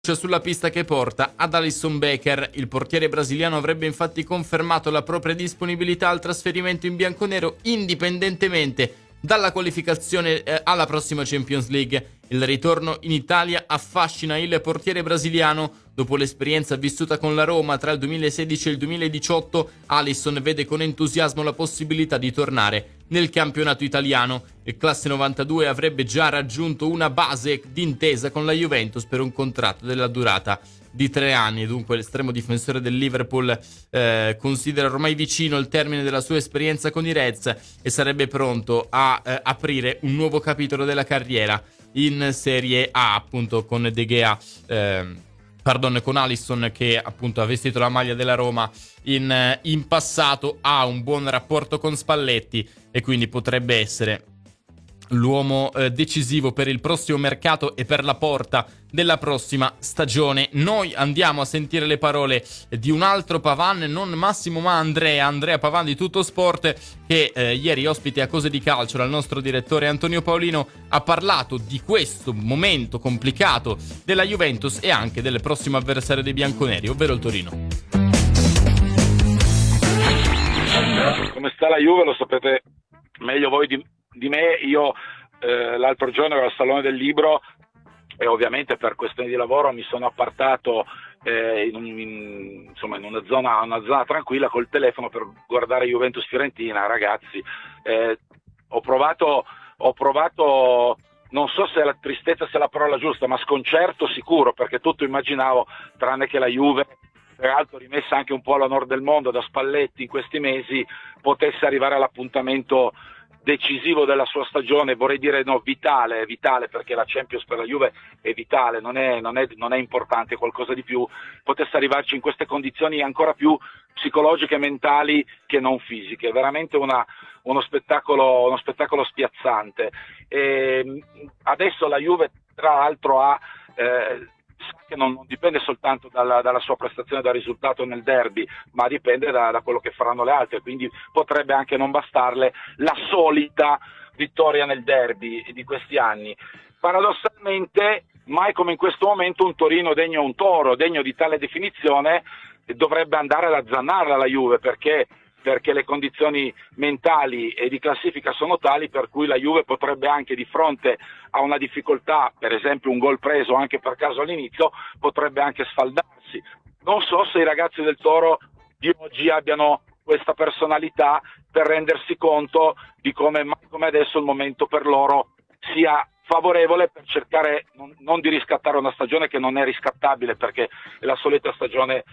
sulla pista che porta ad Alisson Becker. Il portiere brasiliano avrebbe infatti confermato la propria disponibilità al trasferimento in bianconero indipendentemente dalla qualificazione alla prossima Champions League. Il ritorno in Italia affascina il portiere brasiliano. Dopo l'esperienza vissuta con la Roma tra il 2016 e il 2018, Alisson vede con entusiasmo la possibilità di tornare nel campionato italiano. Il classe 92 avrebbe già raggiunto una base d'intesa con la Juventus per un contratto della durata di 3 anni. Dunque l'estremo difensore del Liverpool considera ormai vicino il termine della sua esperienza con i Reds e sarebbe pronto a aprire un nuovo capitolo della carriera in Serie A, appunto con De Gea, con Alisson, che appunto ha vestito la maglia della Roma in passato, ha un buon rapporto con Spalletti e quindi potrebbe essere l'uomo decisivo per il prossimo mercato e per la porta della prossima stagione. Noi andiamo a sentire le parole di un altro Pavan, non Massimo ma Andrea Pavan di Tutto Sport, che ieri ospite a Cose di Calcio dal nostro direttore Antonio Paolino ha parlato di questo momento complicato della Juventus e anche del prossimo avversario dei bianconeri, ovvero il Torino. Come sta la Juve lo sapete meglio voi di me. Io l'altro giorno ero al Salone del Libro e ovviamente per questioni di lavoro mi sono appartato in una zona tranquilla col telefono per guardare Juventus Fiorentina. Ragazzi, ho provato, non so se la tristezza sia la parola giusta, ma sconcerto sicuro, perché tutto immaginavo tranne che la Juve, peraltro rimessa anche un po' all'onor del mondo da Spalletti in questi mesi, potesse arrivare all'appuntamento decisivo della sua stagione, vorrei dire vitale, perché la Champions per la Juve è vitale, non è importante, qualcosa di più, potesse arrivarci in queste condizioni ancora più psicologiche e mentali che non fisiche, veramente uno spettacolo spiazzante. E adesso la Juve tra l'altro ha che non dipende soltanto dalla sua prestazione, dal risultato nel derby, ma dipende da quello che faranno le altre, quindi potrebbe anche non bastarle la solita vittoria nel derby di questi anni. Paradossalmente, mai come in questo momento un Torino degno, un Toro degno di tale definizione dovrebbe andare ad azzannarla la Juve, perché le condizioni mentali e di classifica sono tali per cui la Juve potrebbe anche, di fronte a una difficoltà, per esempio un gol preso anche per caso all'inizio, potrebbe anche sfaldarsi. Non so se i ragazzi del Toro di oggi abbiano questa personalità per rendersi conto di come adesso il momento per loro sia favorevole per cercare non di riscattare una stagione che non è riscattabile, perché è la solita stagione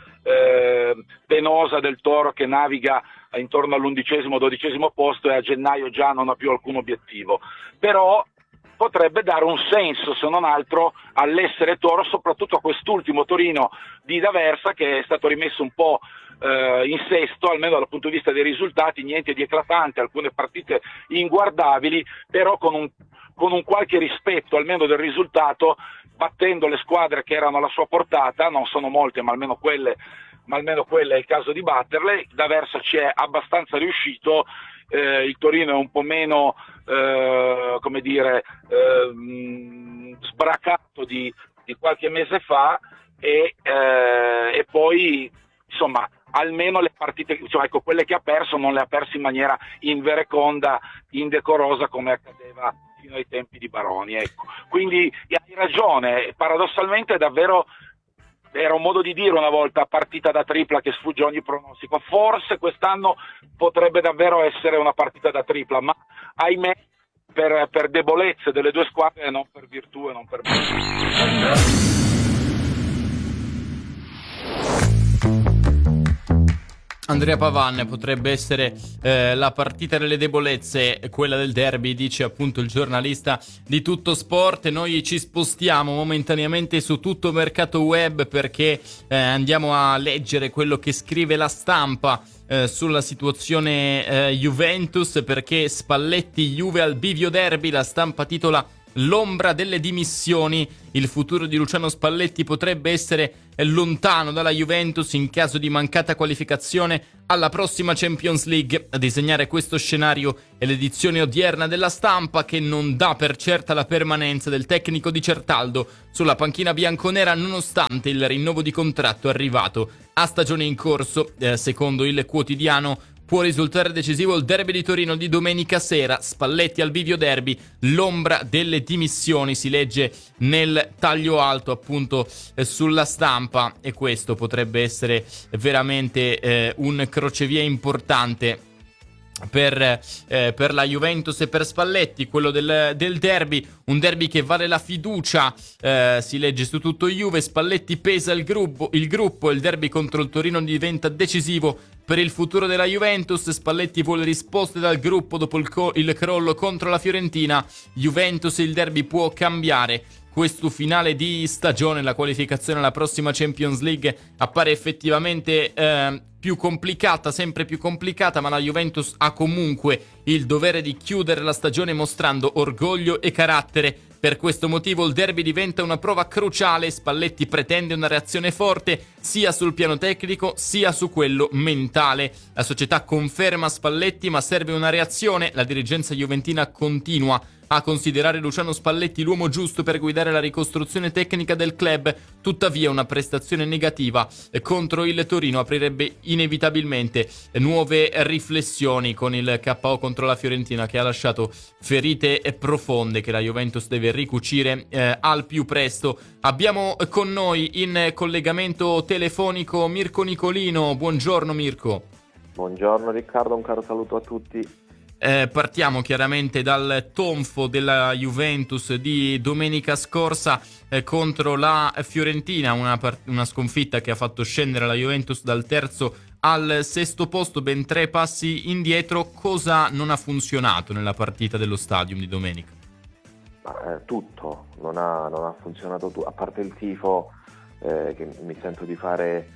penosa del Toro che naviga intorno all'11° posto e a gennaio già non ha più alcun obiettivo, però potrebbe dare un senso, se non altro, all'essere Toro, soprattutto a quest'ultimo Torino di D'Aversa, che è stato rimesso un po' in sesto, almeno dal punto di vista dei risultati, niente di eclatante, alcune partite inguardabili, però con un qualche rispetto almeno del risultato, battendo le squadre che erano alla sua portata, non sono molte ma almeno quelle è il caso di batterle. D'Aversa ci è abbastanza riuscito, il Torino è un po' meno sbracato di qualche mese fa e poi insomma almeno le partite, quelle che ha perso non le ha perse in maniera invereconda, indecorosa come accadeva fino ai tempi di Baroni, ecco. Quindi hai ragione, paradossalmente davvero era un modo di dire una volta, partita da tripla che sfugge ogni pronostico. Forse quest'anno potrebbe davvero essere una partita da tripla, ma ahimè per debolezze delle due squadre, non per virtù e non per merito. Andrea Pavan, potrebbe essere la partita delle debolezze, quella del derby, dice appunto il giornalista di Tutto Sport. Noi ci spostiamo momentaneamente su Tutto Mercato Web perché andiamo a leggere quello che scrive La Stampa sulla situazione Juventus, perché Spalletti Juve al bivio derby. La Stampa titola: l'ombra delle dimissioni. Il futuro di Luciano Spalletti potrebbe essere lontano dalla Juventus in caso di mancata qualificazione alla prossima Champions League. A disegnare questo scenario è l'edizione odierna della Stampa, che non dà per certa la permanenza del tecnico di Certaldo sulla panchina bianconera nonostante il rinnovo di contratto arrivato a stagione in corso. Secondo il quotidiano, può risultare decisivo il derby di Torino di domenica sera. Spalletti al bivio derby, l'ombra delle dimissioni, si legge nel taglio alto appunto sulla Stampa, e questo potrebbe essere veramente un crocevia importante per la Juventus e per Spalletti, quello del derby, un derby che vale la fiducia, si legge su tutto Juve. Spalletti pesa il gruppo, il derby contro il Torino diventa decisivo per il futuro della Juventus. Spalletti vuole risposte dal gruppo dopo il crollo contro la Fiorentina. Juventus, il derby può cambiare questo finale di stagione. La qualificazione alla prossima Champions League appare effettivamente più complicata, sempre più complicata, ma la Juventus ha comunque il dovere di chiudere la stagione mostrando orgoglio e carattere. Per questo motivo il derby diventa una prova cruciale. Spalletti pretende una reazione forte sia sul piano tecnico sia su quello mentale. La società conferma Spalletti, ma serve una reazione. La dirigenza juventina continua a considerare Luciano Spalletti l'uomo giusto per guidare la ricostruzione tecnica del club. Tuttavia una prestazione negativa contro il Torino aprirebbe inevitabilmente nuove riflessioni, con il KO contro la Fiorentina che ha lasciato ferite profonde che la Juventus deve ricucire al più presto. Abbiamo con noi in collegamento telefonico Mirko Nicolino. Buongiorno Mirko. Buongiorno Riccardo, un caro saluto a tutti. Partiamo chiaramente dal tonfo della Juventus di domenica scorsa contro la Fiorentina, una sconfitta che ha fatto scendere la Juventus dal terzo al sesto posto, ben 3 passi indietro. Cosa non ha funzionato nella partita dello Stadium di domenica? Tutto, non ha funzionato tutto, a parte il tifo, che mi sento di fare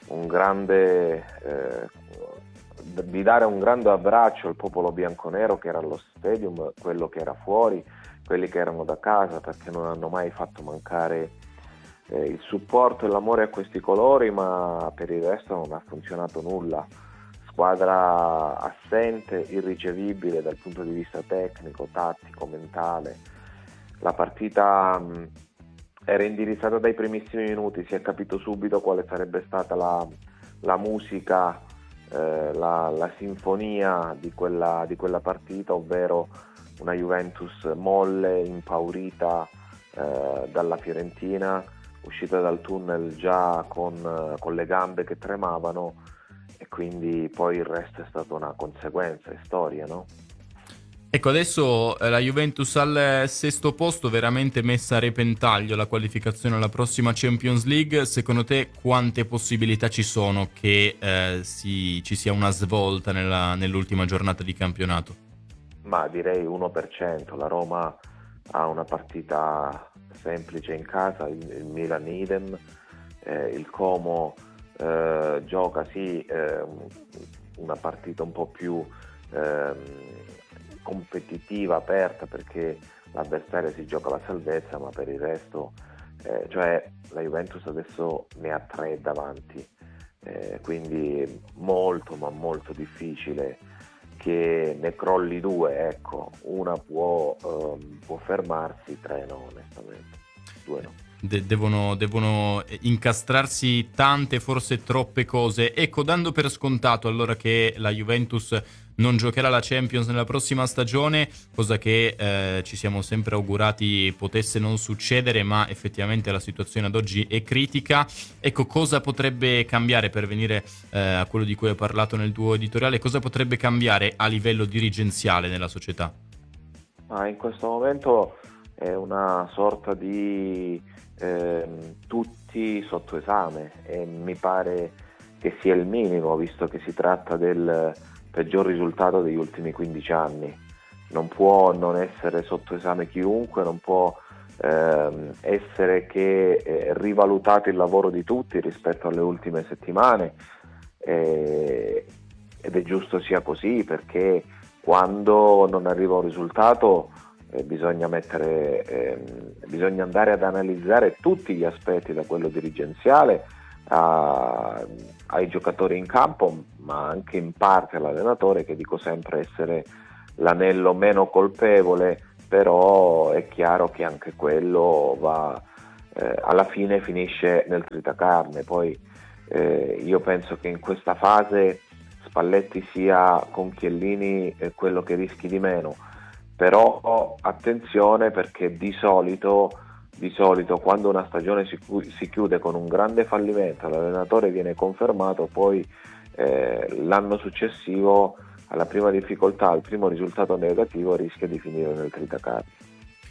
di dare un grande abbraccio al popolo bianconero che era allo stadium, quello che era fuori, quelli che erano da casa, perché non hanno mai fatto mancare il supporto e l'amore a questi colori, ma per il resto non ha funzionato nulla. Squadra assente, irricevibile dal punto di vista tecnico, tattico, mentale. La partita era indirizzata dai primissimi minuti, si è capito subito quale sarebbe stata la musica, la sinfonia di quella partita, ovvero una Juventus molle, impaurita dalla Fiorentina, uscita dal tunnel già con le gambe che tremavano, e quindi poi il resto è stata una conseguenza, è storia, no? Ecco, adesso la Juventus al sesto posto, veramente messa a repentaglio la qualificazione alla prossima Champions League. Secondo te quante possibilità ci sono che ci sia una svolta nell'ultima giornata di campionato? Ma direi 1%. La Roma ha una partita semplice in casa, il Milan idem, il Como gioca una partita un po' più competitiva, aperta, perché l'avversario si gioca la salvezza, ma per il resto cioè la Juventus adesso ne ha 3 davanti, quindi molto ma molto difficile che ne crolli 2, ecco. Una può fermarsi, 3 no, onestamente, 2 no. Devono incastrarsi tante, forse troppe cose. Ecco, dando per scontato allora che la Juventus non giocherà la Champions nella prossima stagione, cosa che ci siamo sempre augurati potesse non succedere, ma effettivamente la situazione ad oggi è critica. Ecco, cosa potrebbe cambiare, per venire a quello di cui hai parlato nel tuo editoriale, cosa potrebbe cambiare a livello dirigenziale nella società? In questo momento è una sorta di tutti sotto esame, e mi pare che sia il minimo, visto che si tratta del peggior risultato degli ultimi 15 anni. Non può non essere sotto esame chiunque, non può essere che rivalutato il lavoro di tutti rispetto alle ultime settimane, ed è giusto sia così, perché quando non arriva un risultato bisogna andare ad analizzare tutti gli aspetti, da quello dirigenziale ai giocatori in campo, ma anche in parte all'allenatore, che dico sempre essere l'anello meno colpevole, però è chiaro che anche quello va alla fine finisce nel tritacarne. Poi io penso che in questa fase Spalletti sia con Chiellini quello che rischi di meno, però attenzione, perché di solito quando una stagione si chiude con un grande fallimento, l'allenatore viene confermato, poi l'anno successivo alla prima difficoltà, al primo risultato negativo, rischia di finire nel tritacarne.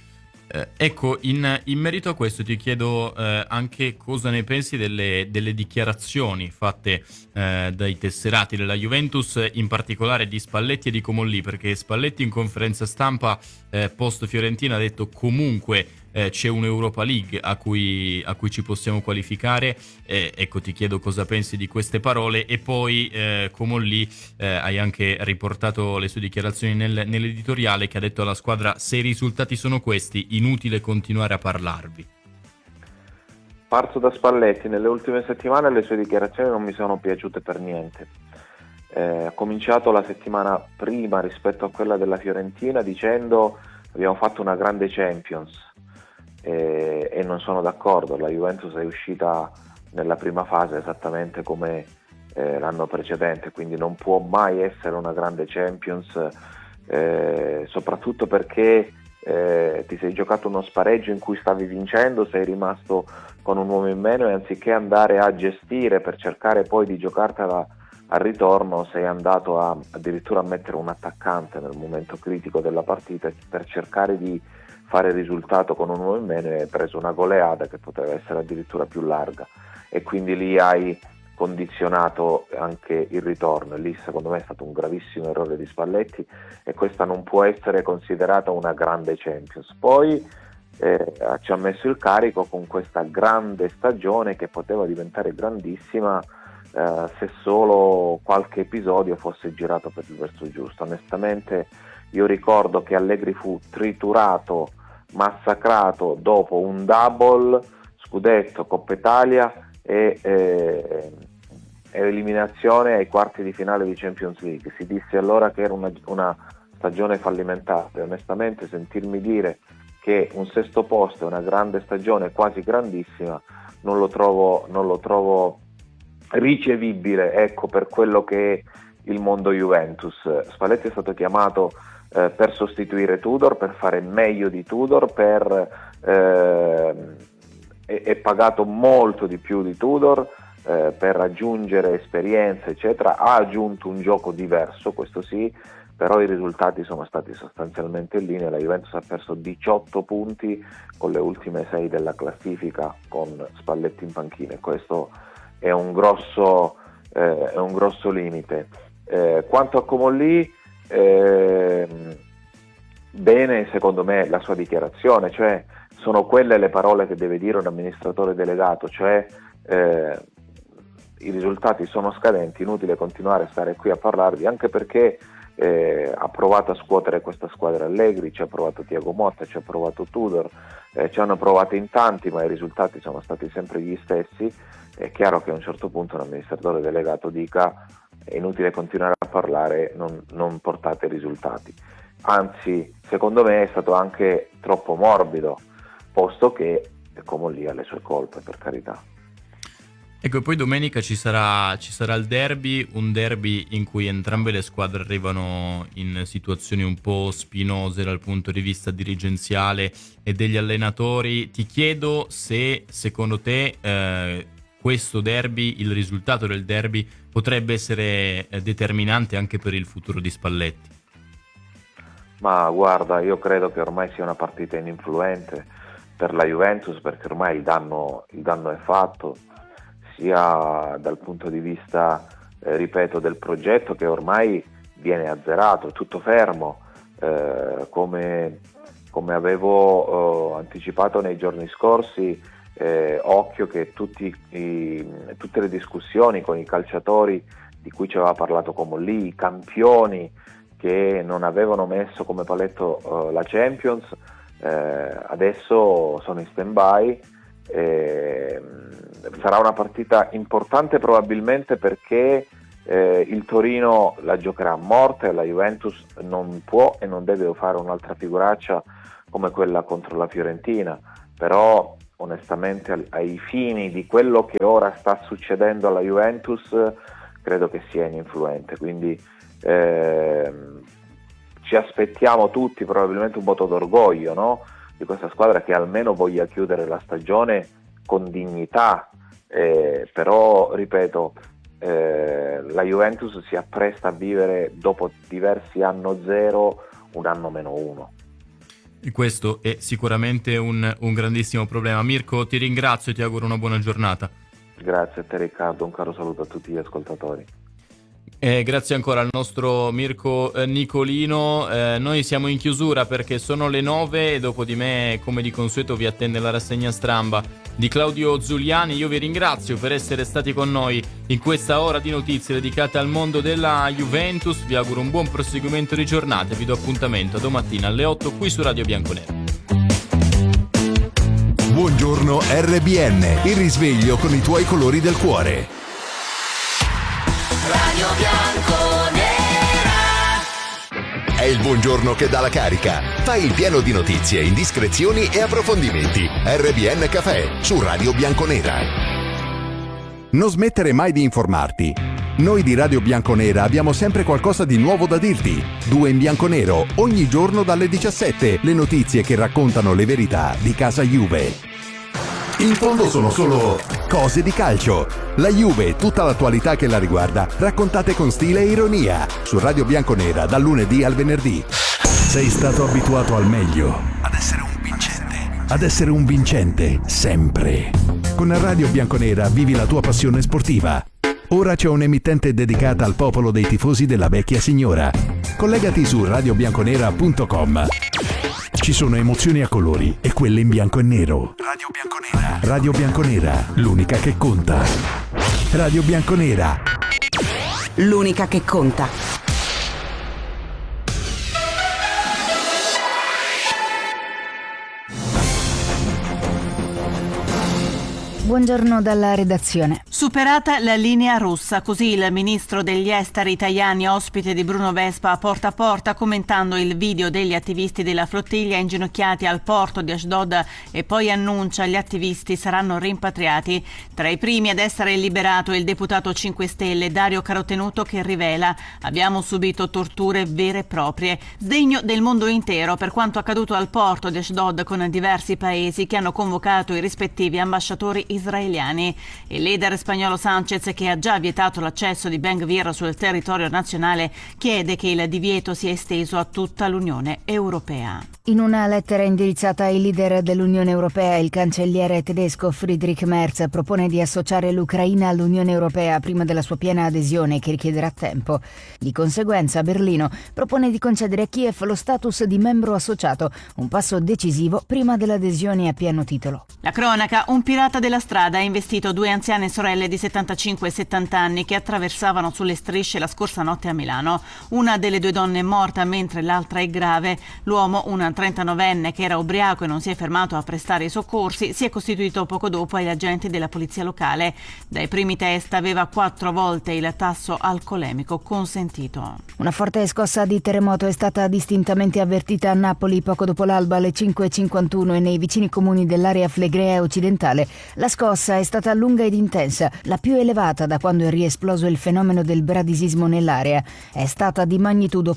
Ecco, in merito a questo ti chiedo anche cosa ne pensi delle dichiarazioni fatte dai tesserati della Juventus, in particolare di Spalletti e di Comolli, perché Spalletti in conferenza stampa post Fiorentina ha detto comunque c'è un'Europa League a cui ci possiamo qualificare. Ecco, ti chiedo cosa pensi di queste parole, e poi Comolli hai anche riportato le sue dichiarazioni nell'editoriale, che ha detto alla squadra: se i risultati sono questi, inutile continuare a parlarvi. Parto da Spalletti. Nelle ultime settimane le sue dichiarazioni non mi sono piaciute per niente. Ha cominciato la settimana prima rispetto a quella della Fiorentina dicendo: abbiamo fatto una grande Champions, e non sono d'accordo. La Juventus è uscita nella prima fase esattamente come l'anno precedente, quindi non può mai essere una grande Champions, soprattutto perché ti sei giocato uno spareggio in cui stavi vincendo, sei rimasto con un uomo in meno, e anziché andare a gestire per cercare poi di giocartela al ritorno, sei andato addirittura a mettere un attaccante nel momento critico della partita per cercare di fare risultato con un uomo in meno, e hai preso una goleada che poteva essere addirittura più larga, e quindi lì hai condizionato anche il ritorno. E lì secondo me è stato un gravissimo errore di Spalletti, e questa non può essere considerata una grande Champions. Poi ci ha messo il carico con questa grande stagione che poteva diventare grandissima se solo qualche episodio fosse girato per il verso giusto. Onestamente io ricordo che Allegri fu triturato, massacrato dopo un double, scudetto, Coppa Italia e eliminazione ai quarti di finale di Champions League. Si disse allora che era una stagione fallimentare. Onestamente sentirmi dire che un sesto posto è una grande stagione, quasi grandissima, non lo trovo ricevibile, ecco, per quello che è il mondo Juventus. Spalletti è stato chiamato per sostituire Tudor, per fare meglio di Tudor, è pagato molto di più di Tudor, per raggiungere esperienza eccetera. Ha aggiunto un gioco diverso, questo sì, però i risultati sono stati sostanzialmente in linea. La Juventus ha perso 18 punti con le ultime 6 della classifica con Spalletti in panchina, e questo è un grosso limite. Quanto a Comolli, bene secondo me la sua dichiarazione, cioè sono quelle le parole che deve dire un amministratore delegato, cioè i risultati sono scadenti, inutile continuare a stare qui a parlarvi, anche perché ha provato a scuotere questa squadra Allegri, ci ha provato Thiago Motta, ci ha provato Tudor, ci hanno provato in tanti, ma i risultati sono stati sempre gli stessi. È chiaro che a un certo punto un amministratore delegato dica: è inutile continuare a parlare, non portate risultati. Anzi, secondo me è stato anche troppo morbido, posto che Comolli ha le sue colpe, per carità. Ecco, e poi domenica ci sarà il derby, un derby in cui entrambe le squadre arrivano in situazioni un po' spinose dal punto di vista dirigenziale e degli allenatori. Ti chiedo se secondo te questo derby, il risultato del derby, potrebbe essere determinante anche per il futuro di Spalletti. Ma guarda, io credo che ormai sia una partita ininfluente per la Juventus, perché ormai il danno è fatto, sia dal punto di vista, ripeto, del progetto, che ormai viene azzerato, è tutto fermo, come avevo anticipato nei giorni scorsi. Occhio che tutte le discussioni con i calciatori di cui ci aveva parlato Comolli, i campioni che non avevano messo come paletto la Champions, adesso sono in stand-by. Sarà una partita importante probabilmente perché il Torino la giocherà a morte e la Juventus non può e non deve fare un'altra figuraccia come quella contro la Fiorentina, però onestamente ai fini di quello che ora sta succedendo alla Juventus credo che sia ininfluente, quindi ci aspettiamo tutti probabilmente un voto d'orgoglio, no? Di questa squadra che almeno voglia chiudere la stagione con dignità, però ripeto, la Juventus si appresta a vivere dopo diversi anno zero un anno -1. E questo è sicuramente un grandissimo problema. Mirko, ti ringrazio e ti auguro una buona giornata. Grazie a te Riccardo, un caro saluto a tutti gli ascoltatori. Grazie ancora al nostro Mirko Nicolino. Noi siamo in chiusura perché sono le 9 e dopo di me, come di consueto, vi attende la rassegna stampa di Claudio Zuliani. Io vi ringrazio per essere stati con noi in questa ora di notizie dedicate al mondo della Juventus. Vi auguro un buon proseguimento di giornata e vi do appuntamento domattina alle 8 qui su Radio Bianconero. Buongiorno RBN, il risveglio con i tuoi colori del cuore. Radio Bianconera. È il buongiorno che dà la carica. Fai il pieno di notizie, indiscrezioni e approfondimenti. RBN Café su Radio Bianconera. Non smettere mai di informarti. Noi di Radio Bianconera abbiamo sempre qualcosa di nuovo da dirti. 2 in bianconero, ogni giorno dalle 17. Le notizie che raccontano le verità di casa Juve. In fondo sono solo cose di calcio. La Juve, tutta l'attualità che la riguarda, raccontate con stile e ironia. Su Radio Bianconera, dal lunedì al venerdì. Sei stato abituato al meglio. Ad essere un vincente. Ad essere un vincente, sempre. Con Radio Bianconera vivi la tua passione sportiva. Ora c'è un'emittente dedicata al popolo dei tifosi della vecchia signora. Collegati su radiobianconera.com. Ci sono emozioni a colori e quelle in bianco e nero. Radio Bianconera. Radio Bianconera, l'unica che conta. Radio Bianconera. L'unica che conta. Buongiorno dalla redazione. Superata la linea rossa, così il ministro degli esteri Tajani, ospite di Bruno Vespa a porta, commentando il video degli attivisti della flottiglia inginocchiati al porto di Ashdod, e poi annuncia gli attivisti saranno rimpatriati. Tra i primi ad essere liberato il deputato 5 Stelle Dario Carotenuto, che rivela: abbiamo subito torture vere e proprie. Sdegno del mondo intero per quanto accaduto al porto di Ashdod, con diversi paesi che hanno convocato i rispettivi ambasciatori israeliani. Il leader spagnolo Sánchez, che ha già vietato l'accesso di Ben Gvir sul territorio nazionale, chiede che il divieto sia esteso a tutta l'Unione Europea. In una lettera indirizzata ai leader dell'Unione Europea, il cancelliere tedesco Friedrich Merz propone di associare l'Ucraina all'Unione Europea prima della sua piena adesione, che richiederà tempo. Di conseguenza, Berlino propone di concedere a Kiev lo status di membro associato, un passo decisivo prima dell'adesione a pieno titolo. La cronaca: un pirata della strada ha investito 2 anziane sorelle di 75 e 70 anni che attraversavano sulle strisce la scorsa notte a Milano. Una delle 2 donne è morta, mentre l'altra è grave. L'uomo, un 39enne che era ubriaco e non si è fermato a prestare i soccorsi, si è costituito poco dopo agli agenti della polizia locale. Dai primi test aveva 4 volte il tasso alcolemico consentito. Una forte scossa di terremoto è stata distintamente avvertita a Napoli poco dopo l'alba alle 5:51 e nei vicini comuni dell'area flegrea occidentale. La scossa è stata lunga ed intensa, la più elevata da quando è riesploso il fenomeno del bradisismo nell'area. È stata di magnitudo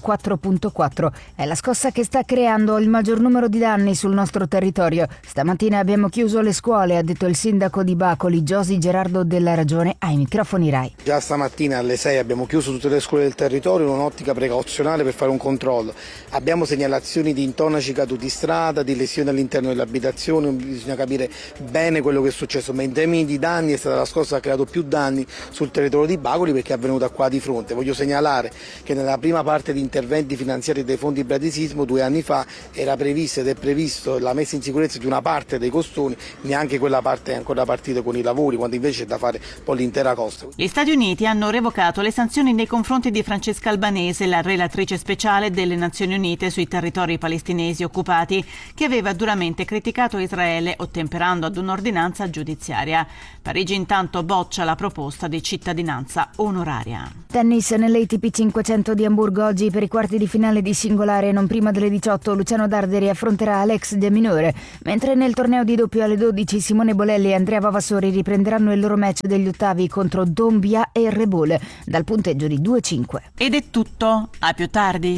4.4. È la scossa che sta creando il maggior numero di danni sul nostro territorio. Stamattina abbiamo chiuso le scuole, ha detto il sindaco di Bacoli, Giosi Gerardo Della Ragione, ai microfoni Rai. Già stamattina alle 6 abbiamo chiuso tutte le scuole del territorio in un'ottica precauzionale per fare un controllo. Abbiamo segnalazioni di intonaci caduti strada, di lesioni all'interno delle abitazioni, bisogna capire bene quello che è successo. insomma in termini di danni è stata la scossa che ha creato più danni sul territorio di Bacoli, perché è avvenuta qua di fronte. Voglio segnalare che nella prima parte di interventi finanziari dei fondi bradisismo 2 anni fa era previsto ed è previsto la messa in sicurezza di una parte dei costoni, neanche quella parte è ancora partita con i lavori, quando invece è da fare poi l'intera costa. Gli Stati Uniti hanno revocato le sanzioni nei confronti di Francesca Albanese, la relatrice speciale delle Nazioni Unite sui territori palestinesi occupati, che aveva duramente criticato Israele ottemperando ad un'ordinanza giudiziaria. Parigi intanto boccia la proposta di cittadinanza onoraria. Tennis nell'ATP 500 di Amburgo oggi per i quarti di finale di singolare non prima delle 18 Luciano Darderi affronterà Alex de Minaur, mentre nel torneo di doppio alle 12 Simone Bolelli e Andrea Vavassori riprenderanno il loro match degli ottavi contro Dombia e Rebol dal punteggio di 2-5. Ed è tutto, a più tardi.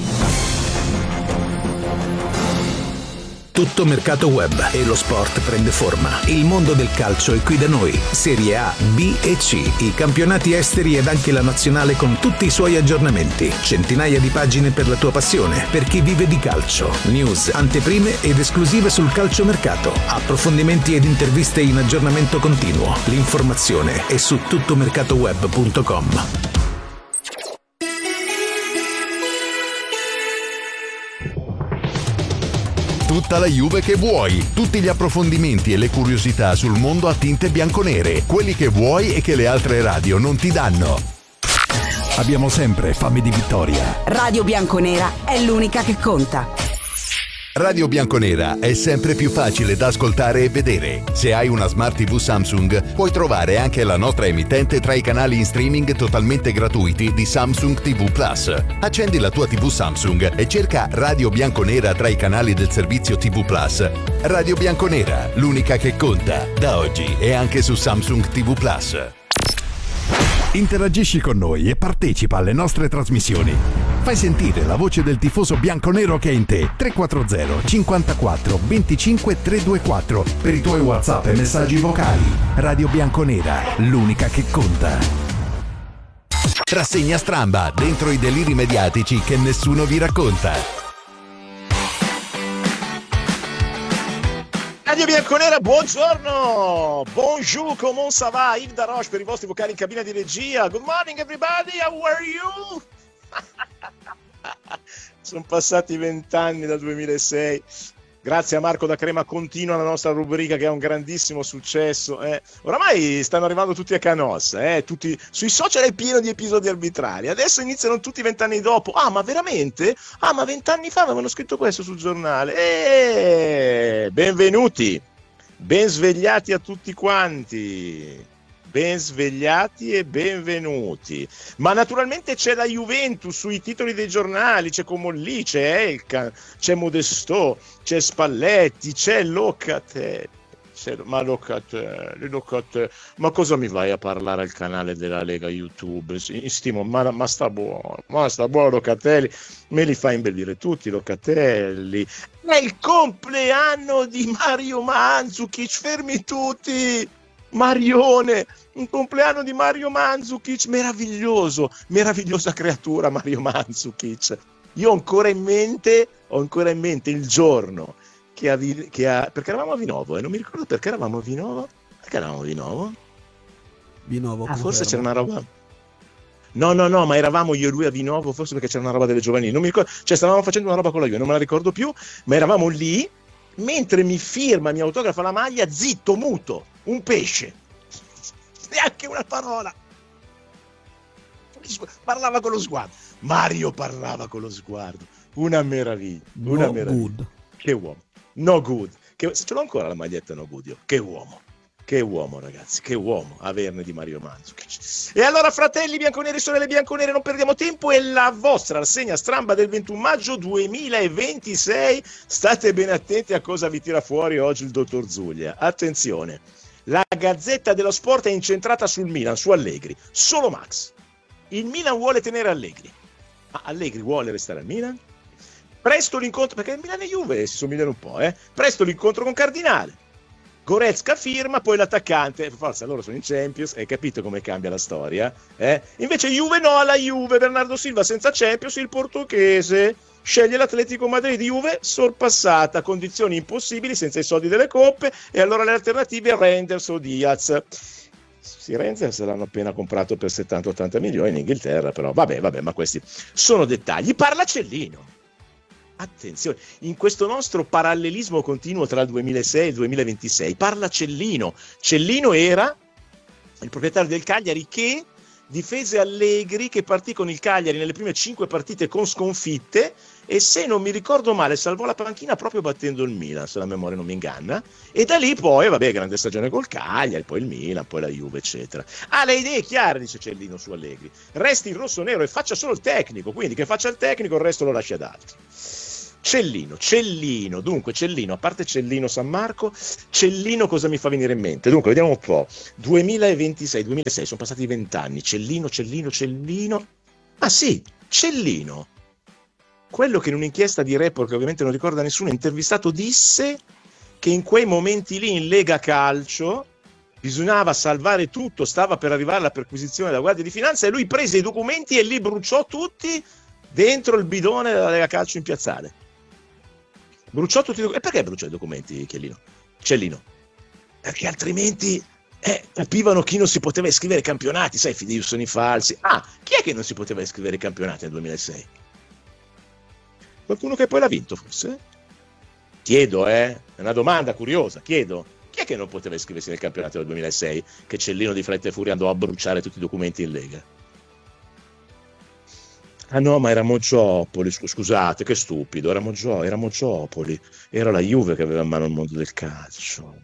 Tutto mercato web e lo sport prende forma. Il mondo del calcio è qui da noi. Serie A, B e C, i campionati esteri ed anche la nazionale con tutti i suoi aggiornamenti. Centinaia di pagine per la tua passione, per chi vive di calcio. News, anteprime ed esclusive sul calciomercato. Approfondimenti ed interviste in aggiornamento continuo. L'informazione è su tuttomercatoweb.com. Tutta la Juve che vuoi, tutti gli approfondimenti e le curiosità sul mondo a tinte bianconere, quelli che vuoi e che le altre radio non ti danno. Abbiamo sempre fame di vittoria. Radio Bianconera è l'unica che conta. Radio Bianconera è sempre più facile da ascoltare e vedere. Se hai una Smart TV Samsung, puoi trovare anche la nostra emittente tra i canali in streaming totalmente gratuiti di Samsung TV Plus. Accendi la tua TV Samsung e cerca Radio Bianconera tra i canali del servizio TV Plus. Radio Bianconera, l'unica che conta, da oggi e anche su Samsung TV Plus. Interagisci con noi e partecipa alle nostre trasmissioni. Fai sentire la voce del tifoso bianconero che è in te. 340 54 25 324 per i tuoi WhatsApp e messaggi vocali. Radio Bianconera, l'unica che conta. Rassegna stramba, dentro i deliri mediatici che nessuno vi racconta. Radio Bianconera, buongiorno! Bonjour, comment ça va? Yves Daroche per i vostri vocali in cabina di regia. Good morning everybody, how are you? Sono passati 20 anni dal 2006. Grazie a Marco da Crema continua la nostra rubrica che ha un grandissimo successo. Oramai stanno arrivando tutti a Canossa, tutti sui social è pieno di episodi arbitrari. Adesso iniziano tutti 20 anni dopo. Ah, ma veramente? Ah, ma 20 anni fa avevano scritto questo sul giornale. Benvenuti, ben svegliati a tutti quanti. Ben svegliati e benvenuti. Ma naturalmente c'è la Juventus sui titoli dei giornali, c'è Comolli, c'è Elkan, c'è Modesto, c'è Spalletti, c'è Locatelli. Ma cosa mi vai a parlare al canale della Lega YouTube? Stimo, ma sta buono Locatelli, me li fa imbellire tutti Locatelli. È il compleanno di Mario Mandzukic, fermi tutti! Marione, un compleanno di Mario Mandzukic, meravigliosa creatura Mario Mandzukic. Io ho ancora in mente il giorno che ha perché eravamo a Vinovo, non mi ricordo perché eravamo a Vinovo. Perché eravamo a Vinovo? Forse c'era una roba. No, ma eravamo io e lui a Vinovo, forse perché c'era una roba delle giovanili, non mi ricordo, cioè stavamo facendo una roba con la Juve, non me la ricordo più, ma eravamo lì mentre mi autografa la maglia, zitto, muto, un pesce, neanche una parola, parlava con lo sguardo. Mario parlava con lo sguardo, una meraviglia. Good. Che uomo, no good, se ce l'ho ancora la maglietta no good, io. Che uomo ragazzi, che uomo averne di Mario Mandzukic. E allora fratelli bianconeri, sorelle bianconere, non perdiamo tempo, è la vostra rassegna stramba del 21 maggio 2026. State bene attenti a cosa vi tira fuori oggi il dottor Zuglia. Attenzione, la Gazzetta dello Sport è incentrata sul Milan, su Allegri, solo Max. Il Milan vuole tenere Allegri, ma Allegri vuole restare al Milan? Presto l'incontro, perché Milan e Juve si somigliano un po', presto l'incontro con Cardinale. Goretzka firma, poi l'attaccante, forza, loro sono in Champions, hai capito come cambia la storia? Invece Juve no, alla Juve, Bernardo Silva senza Champions, il portoghese sceglie l'Atletico Madrid, Juve sorpassata, condizioni impossibili senza i soldi delle coppe, e allora le alternative Reinders o Diaz. Sì, Reinders l'hanno appena comprato per 70-80 milioni in Inghilterra, però vabbè, ma questi sono dettagli. Parla Cellino. Attenzione, in questo nostro parallelismo continuo tra il 2006 e il 2026 parla Cellino. Cellino era il proprietario del Cagliari che difese Allegri, che partì con il Cagliari nelle prime 5 partite con sconfitte, e se non mi ricordo male salvò la panchina proprio battendo il Milan, se la memoria non mi inganna, e da lì poi grande stagione col Cagliari, poi il Milan, poi la Juve eccetera. Ha le idee chiare, dice Cellino su Allegri, resti in rosso-nero e faccia solo il tecnico, quindi che faccia il tecnico, il resto lo lascia ad altri. Cellino, dunque Cellino, a parte Cellino San Marco, Cellino cosa mi fa venire in mente? Dunque, vediamo un po', 2026, sono passati 20 anni, Cellino, ah sì, Cellino, quello che in un'inchiesta di Report, che ovviamente non ricorda nessuno, intervistato, disse che in quei momenti lì in Lega Calcio bisognava salvare tutto, stava per arrivare alla perquisizione della Guardia di Finanza, e lui prese i documenti e li bruciò tutti dentro il bidone della Lega Calcio in piazzale. Bruciò tutti i documenti. E perché bruciò i documenti, Cellino? Perché altrimenti capivano chi non si poteva iscrivere ai campionati, sai, fideiussioni falsi. Chi è che non si poteva iscrivere ai campionati nel 2006? Qualcuno che poi l'ha vinto, forse? Chiedo, è una domanda curiosa, chiedo. Chi è che non poteva iscriversi nel campionato del 2006? Che Cellino di fretta e furia andò a bruciare tutti i documenti in Lega. Ah no, ma era Moggiopoli, scusate, che stupido, era Moggiopoli, era la Juve che aveva in mano il mondo del calcio.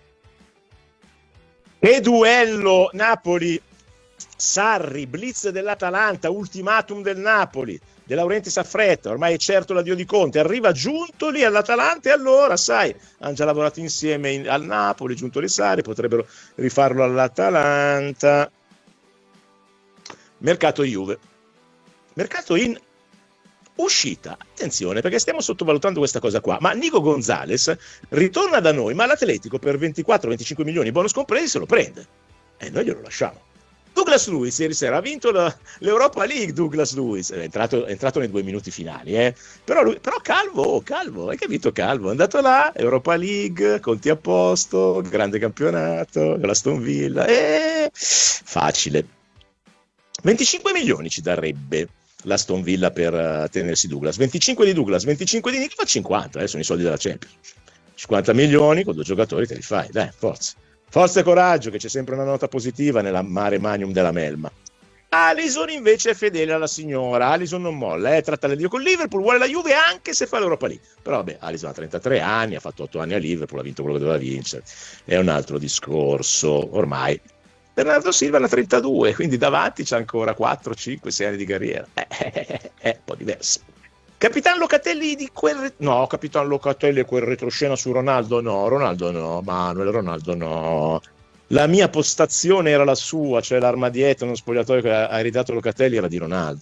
E duello Napoli-Sarri, blitz dell'Atalanta, ultimatum del Napoli, De Laurentiis a fretta, ormai è certo l'addio di Conte, arriva Giuntoli all'Atalanta, e allora, sai, hanno già lavorato insieme al Napoli, Giuntoli e Sarri, potrebbero rifarlo all'Atalanta. Mercato Juve. Mercato in uscita, attenzione, perché stiamo sottovalutando questa cosa qua, ma Nico Gonzalez ritorna da noi, ma l'Atletico per 24-25 milioni bonus compresi se lo prende, e noi glielo lasciamo. Douglas Luiz ieri sera ha vinto l'Europa League. Douglas Luiz è entrato nei 2 minuti finali, però Calvo, hai capito? Calvo è andato là, Europa League, conti a posto, grande campionato, l'Aston Villa, facile. 25 milioni ci darebbe l'Aston Villa per tenersi Douglas, 25 di Douglas, 25 di Nico, fa 50, sono i soldi della Champions. 50 milioni con 2 giocatori te li fai, dai, forza e coraggio, che c'è sempre una nota positiva nella mare magnum della melma. Alisson invece è fedele alla signora, Alisson non molla, tratta l'addio con Liverpool, vuole la Juve anche se fa l'Europa League, però vabbè, Alisson ha 33 anni, ha fatto 8 anni a Liverpool, ha vinto quello che doveva vincere, è un altro discorso ormai. Bernardo Silva ne ha 32, quindi davanti c'è ancora 4, 5, 6 anni di carriera. È un po' diverso. Capitan Locatelli Capitan Locatelli e quel retroscena su Ronaldo no, Manuel Ronaldo no. La mia postazione era la sua, cioè l'arma dietro, uno spogliatoio che ha ereditato Locatelli era di Ronaldo.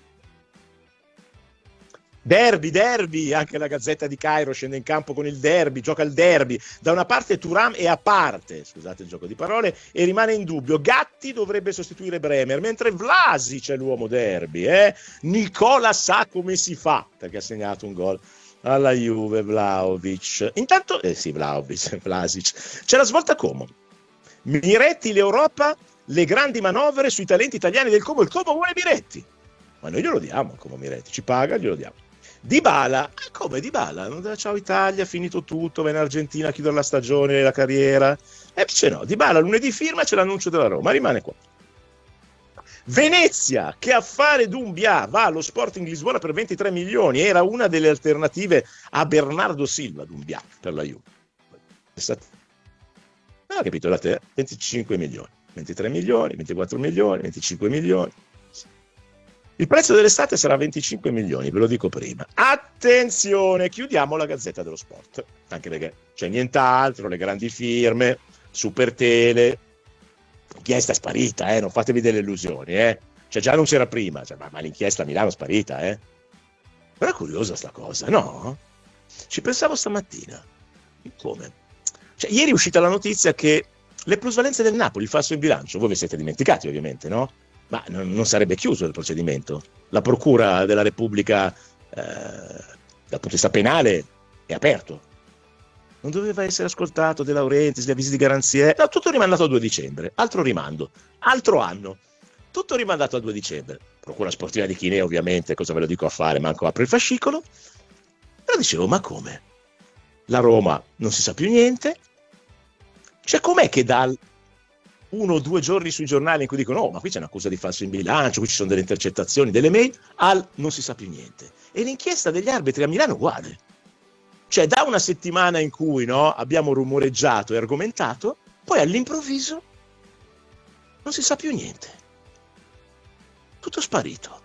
Derby, anche la Gazzetta di Cairo scende in campo con il derby, gioca il derby. Da una parte Thuram è a parte, scusate il gioco di parole, e rimane in dubbio. Gatti dovrebbe sostituire Bremer, mentre Vlasic è l'uomo derby. Nicola sa come si fa, perché ha segnato un gol alla Juve, Vlahovic. Intanto, Vlasic. C'è la svolta Como. Miretti, l'Europa, le grandi manovre sui talenti italiani del Como. Il Como vuole Miretti. Ma noi glielo diamo, Como Miretti, ci paga, glielo diamo. Dybala, come Dybala? Ciao Italia, finito tutto, va in Argentina a chiudere la stagione, la carriera. Invece no, Dybala lunedì firma, c'è l'annuncio della Roma, rimane qua. Venezia, che affare Doumbia, va allo Sporting Lisbona per 23 milioni, era una delle alternative a Bernardo Silva, Doumbia, per la Juve. Non ho capito la te, 25 milioni, 23 milioni, 24 milioni, 25 milioni. Il prezzo dell'estate sarà 25 milioni, ve lo dico prima. Attenzione, chiudiamo la Gazzetta dello Sport, anche perché c'è nient'altro, le grandi firme, Super Tele, l'inchiesta è sparita, non fatevi delle illusioni, Cioè già non c'era prima, ma l'inchiesta a Milano è sparita, Però è curiosa sta cosa, no? Ci pensavo stamattina. Come? Cioè, ieri è uscita la notizia che le plusvalenze del Napoli, il falso in bilancio, voi vi siete dimenticati ovviamente, no? Ma non sarebbe chiuso il procedimento. La Procura della Repubblica, dal punto di vista penale, è aperto. Non doveva essere ascoltato De Laurentiis, gli avvisi di garanzia. No, tutto rimandato al 2 dicembre. Altro rimando. Altro anno. Tutto rimandato al 2 dicembre. Procura sportiva di Chinè, ovviamente, cosa ve lo dico a fare? Manco apre il fascicolo. Però dicevo, ma come? La Roma non si sa più niente. Cioè, com'è che da 1 o 2 giorni sui giornali in cui dicono ma qui c'è un'accusa di falso in bilancio, qui ci sono delle intercettazioni, delle mail, al non si sa più niente. E l'inchiesta degli arbitri a Milano è uguale. Cioè, da una settimana in cui abbiamo rumoreggiato e argomentato, poi all'improvviso non si sa più niente. Tutto sparito.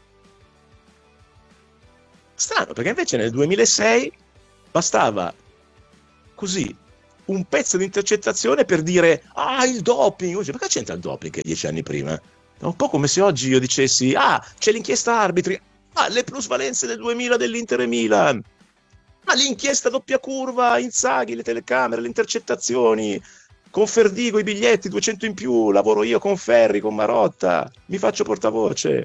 Strano, perché invece nel 2006 bastava così un pezzo di intercettazione per dire il doping. Perché c'entra il doping 10 anni prima? È un po' come se oggi io dicessi c'è l'inchiesta arbitri, le plusvalenze del 2000 dell'Inter e Milan, ma l'inchiesta doppia curva, Inzaghi, le telecamere, le intercettazioni, con Ferdigo i biglietti 200 in più, lavoro io con Ferri, con Marotta, mi faccio portavoce.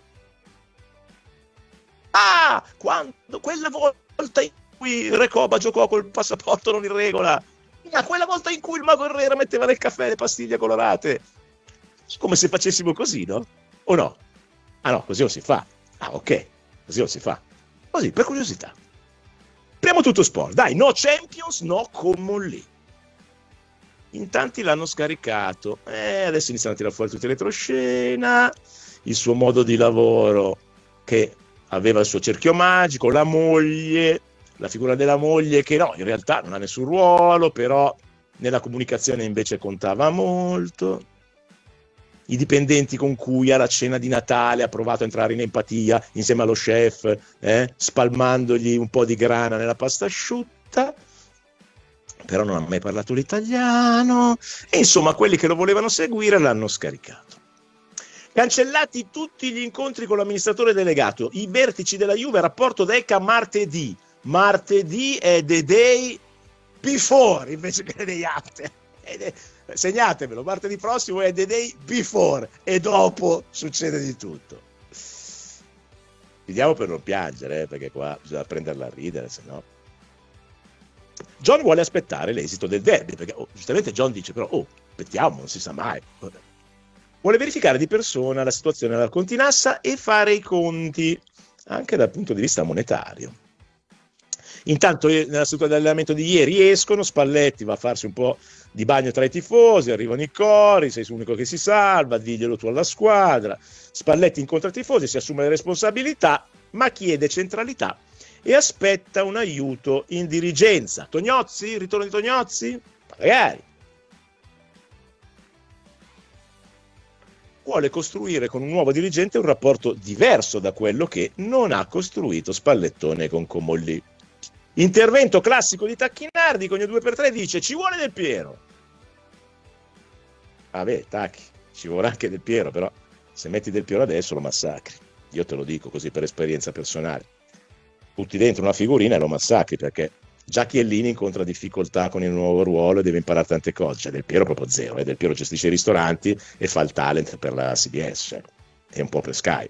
Quando quella volta in cui Recoba giocò col passaporto non in regola, quella volta in cui il Mago Herrera metteva nel caffè le pastiglie colorate, come se facessimo così, no? O no? No, così non si fa. Ok, così non si fa. Così, per curiosità. Apriamo tutto sport, dai, no Champions, no Comolli. In tanti l'hanno scaricato, adesso iniziano a tirare fuori tutta retroscena, il suo modo di lavoro che aveva il suo cerchio magico, la moglie, la figura della moglie che in realtà non ha nessun ruolo, però nella comunicazione invece contava molto. I dipendenti con cui alla cena di Natale ha provato a entrare in empatia insieme allo chef, spalmandogli un po' di grana nella pasta asciutta, però non ha mai parlato l'italiano, e insomma quelli che lo volevano seguire l'hanno scaricato. Cancellati tutti gli incontri con l'amministratore delegato, i vertici della Juve, rapporto d'ECA martedì. Martedì è the day before invece che the day after. Segnatevelo, martedì prossimo è the day before e dopo succede di tutto. Vediamo per non piangere, perché qua bisogna prenderla a ridere, se no. John vuole aspettare l'esito del derby, perché giustamente John dice però aspettiamo, non si sa mai. Vuole verificare di persona la situazione alla Continassa e fare i conti anche dal punto di vista monetario. Intanto nella seduta di allenamento di ieri escono, Spalletti va a farsi un po' di bagno tra i tifosi, arrivano i cori, sei l'unico che si salva, diglielo tu alla squadra. Spalletti incontra i tifosi, si assume le responsabilità, ma chiede centralità e aspetta un aiuto in dirigenza. Tognozzi? Ritorno di Tognozzi? Magari. Vuole costruire con un nuovo dirigente un rapporto diverso da quello che non ha costruito Spallettone con Comolli. Intervento classico di Tacchinardi, con il 2x3 dice ci vuole Del Piero. Tacchi, ci vorrà anche Del Piero, però se metti Del Piero adesso lo massacri. Io te lo dico così per esperienza personale. Butti dentro una figurina e lo massacri, perché già Chiellini incontra difficoltà con il nuovo ruolo e deve imparare tante cose. Cioè Del Piero proprio zero, Del Piero gestisce i ristoranti e fa il talent per la CBS, è un po' per Sky.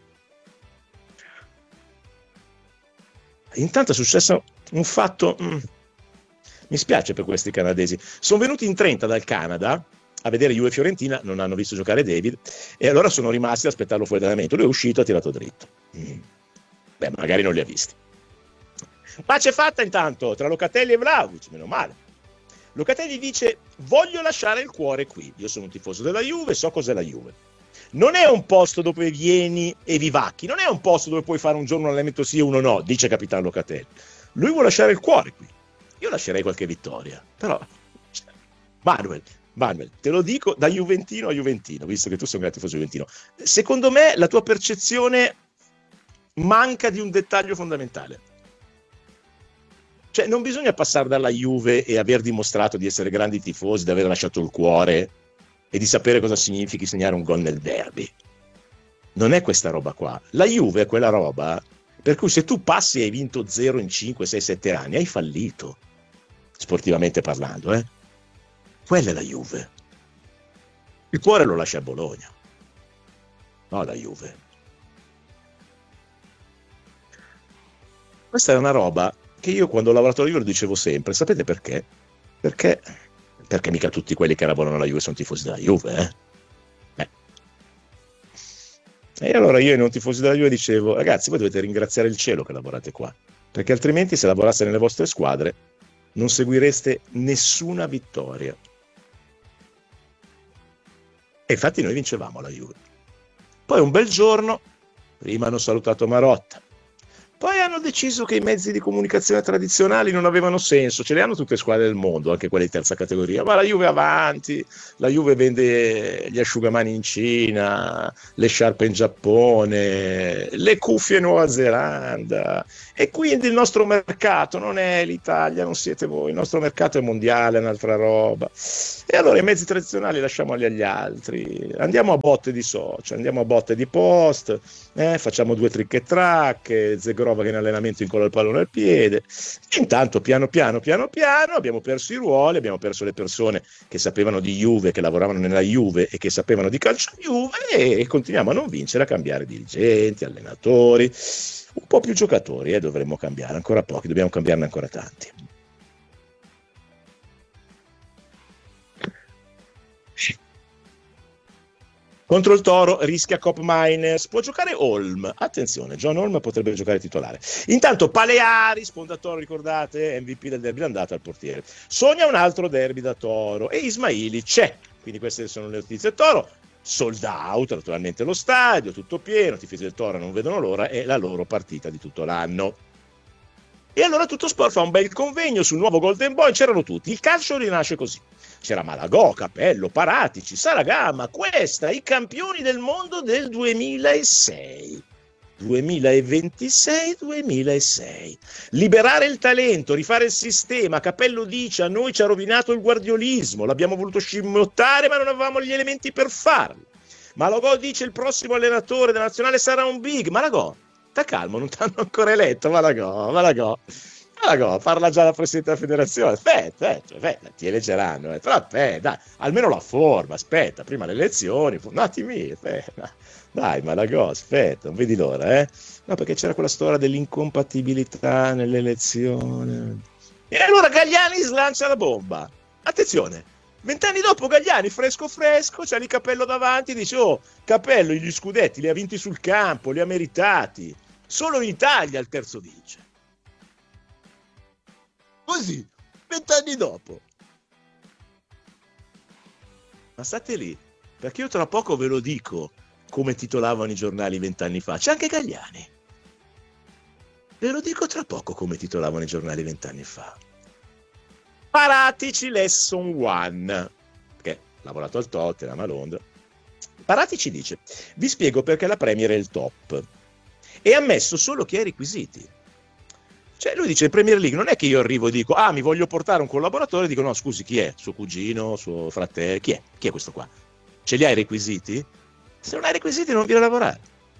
Intanto è successo un fatto, mi spiace per questi canadesi, sono venuti in 30 dal Canada a vedere Juve Fiorentina, non hanno visto giocare David e allora sono rimasti ad aspettarlo fuori dall'allenamento. Lui è uscito, ha tirato dritto. Magari non li ha visti. Pace fatta intanto tra Locatelli e Vlahovic, meno male. Locatelli dice voglio lasciare il cuore qui, io sono un tifoso della Juve, so cos'è la Juve. Non è un posto dove vieni e vivacchi, non è un posto dove puoi fare un giorno un allenamento sì e uno no, dice capitano Locatelli. Lui vuole lasciare il cuore qui. Io lascerei qualche vittoria, però Manuel, te lo dico da juventino a juventino, visto che tu sei un grande tifoso juventino. Secondo me la tua percezione manca di un dettaglio fondamentale. Cioè non bisogna passare dalla Juve e aver dimostrato di essere grandi tifosi, di aver lasciato il cuore e di sapere cosa significhi segnare un gol nel derby. Non è questa roba qua. La Juve è quella roba per cui se tu passi e hai vinto 0 in 5, 6, 7 anni, hai fallito, sportivamente parlando. Quella è la Juve. Il cuore lo lascia a Bologna, no la Juve. Questa è una roba che io quando ho lavorato alla Juve lo dicevo sempre. Sapete perché? Perché mica tutti quelli che lavorano alla Juve sono tifosi della Juve, E allora io ai non tifosi della Juve dicevo: ragazzi, voi dovete ringraziare il cielo che lavorate qua, perché altrimenti se lavoraste nelle vostre squadre non seguireste nessuna vittoria. E infatti noi vincevamo alla Juve. Poi un bel giorno, prima hanno salutato Marotta, poi hanno deciso che i mezzi di comunicazione tradizionali non avevano senso. Ce le hanno tutte le squadre del mondo, anche quelle di terza categoria, ma la Juve avanti, la Juve vende gli asciugamani in Cina, le sciarpe in Giappone, le cuffie in Nuova Zelanda, e quindi il nostro mercato non è l'Italia, non siete voi, il nostro mercato è mondiale, è un'altra roba. E allora i mezzi tradizionali lasciamoli agli altri, andiamo a botte di social, andiamo a botte di post, facciamo 2 trick e track, Zegrova che in allenamento incolla il pallone al piede. Intanto piano piano abbiamo perso i ruoli, abbiamo perso le persone che sapevano di Juve, che lavoravano nella Juve e che sapevano di calcio Juve, e continuiamo a non vincere, a cambiare dirigenti, allenatori, un po' più giocatori, dovremmo cambiare, ancora pochi, dobbiamo cambiarne ancora tanti. Contro il Toro rischia Cop Miners, può giocare Holm, attenzione, John Holm potrebbe giocare titolare. Intanto Paleari, sponda Toro, ricordate, MVP del derby d'andata al portiere, sogna un altro derby da Toro, e Ismaili c'è, quindi queste sono le notizie. Toro sold out, naturalmente lo stadio, tutto pieno, i tifosi del Toro non vedono l'ora, è la loro partita di tutto l'anno. E allora Tutto Sport fa un bel convegno sul nuovo Golden Boy, c'erano tutti, il calcio rinasce così. C'era Malagò, Capello, Paratici, Saragama, Cuesta, i campioni del mondo del 2006. 2026-2006. Liberare il talento, rifare il sistema. Capello dice: a noi ci ha rovinato il guardiolismo, l'abbiamo voluto scimmiottare ma non avevamo gli elementi per farlo. Malagò dice: il prossimo allenatore della nazionale sarà un big. Malagò, sta calmo, non ti hanno ancora eletto. Malagò, parla già la Presidente della Federazione. Aspetta, ti eleggeranno. Però aspetta, dai, almeno la forma, aspetta, prima le elezioni, un attimo, aspetta. Dai, Malagò, aspetta, non vedi l'ora, No, perché c'era quella storia dell'incompatibilità nell'elezione. E allora Galliani slancia la bomba. Attenzione, 20 anni dopo Galliani, fresco, c'ha lì Capello davanti, dice: oh, Capello gli scudetti li ha vinti sul campo, li ha meritati. Solo in Italia il terzo vince. Così, 20 anni dopo. Ma state lì, perché io tra poco ve lo dico come titolavano i giornali 20 anni fa. C'è anche Galliani. Ve lo dico tra poco come titolavano i giornali 20 anni fa. Paratici lesson 1, perché ha lavorato al Tottenham a Londra. Paratici dice: vi spiego perché la Premier è il top e ha messo solo chi ha i requisiti. Cioè lui dice: in Premier League non è che io arrivo e dico: mi voglio portare un collaboratore, e dico: no, scusi, chi è? Suo cugino, suo fratello, chi è? Chi è questo qua? Ce li hai i requisiti? Se non hai requisiti non viene a lavorare.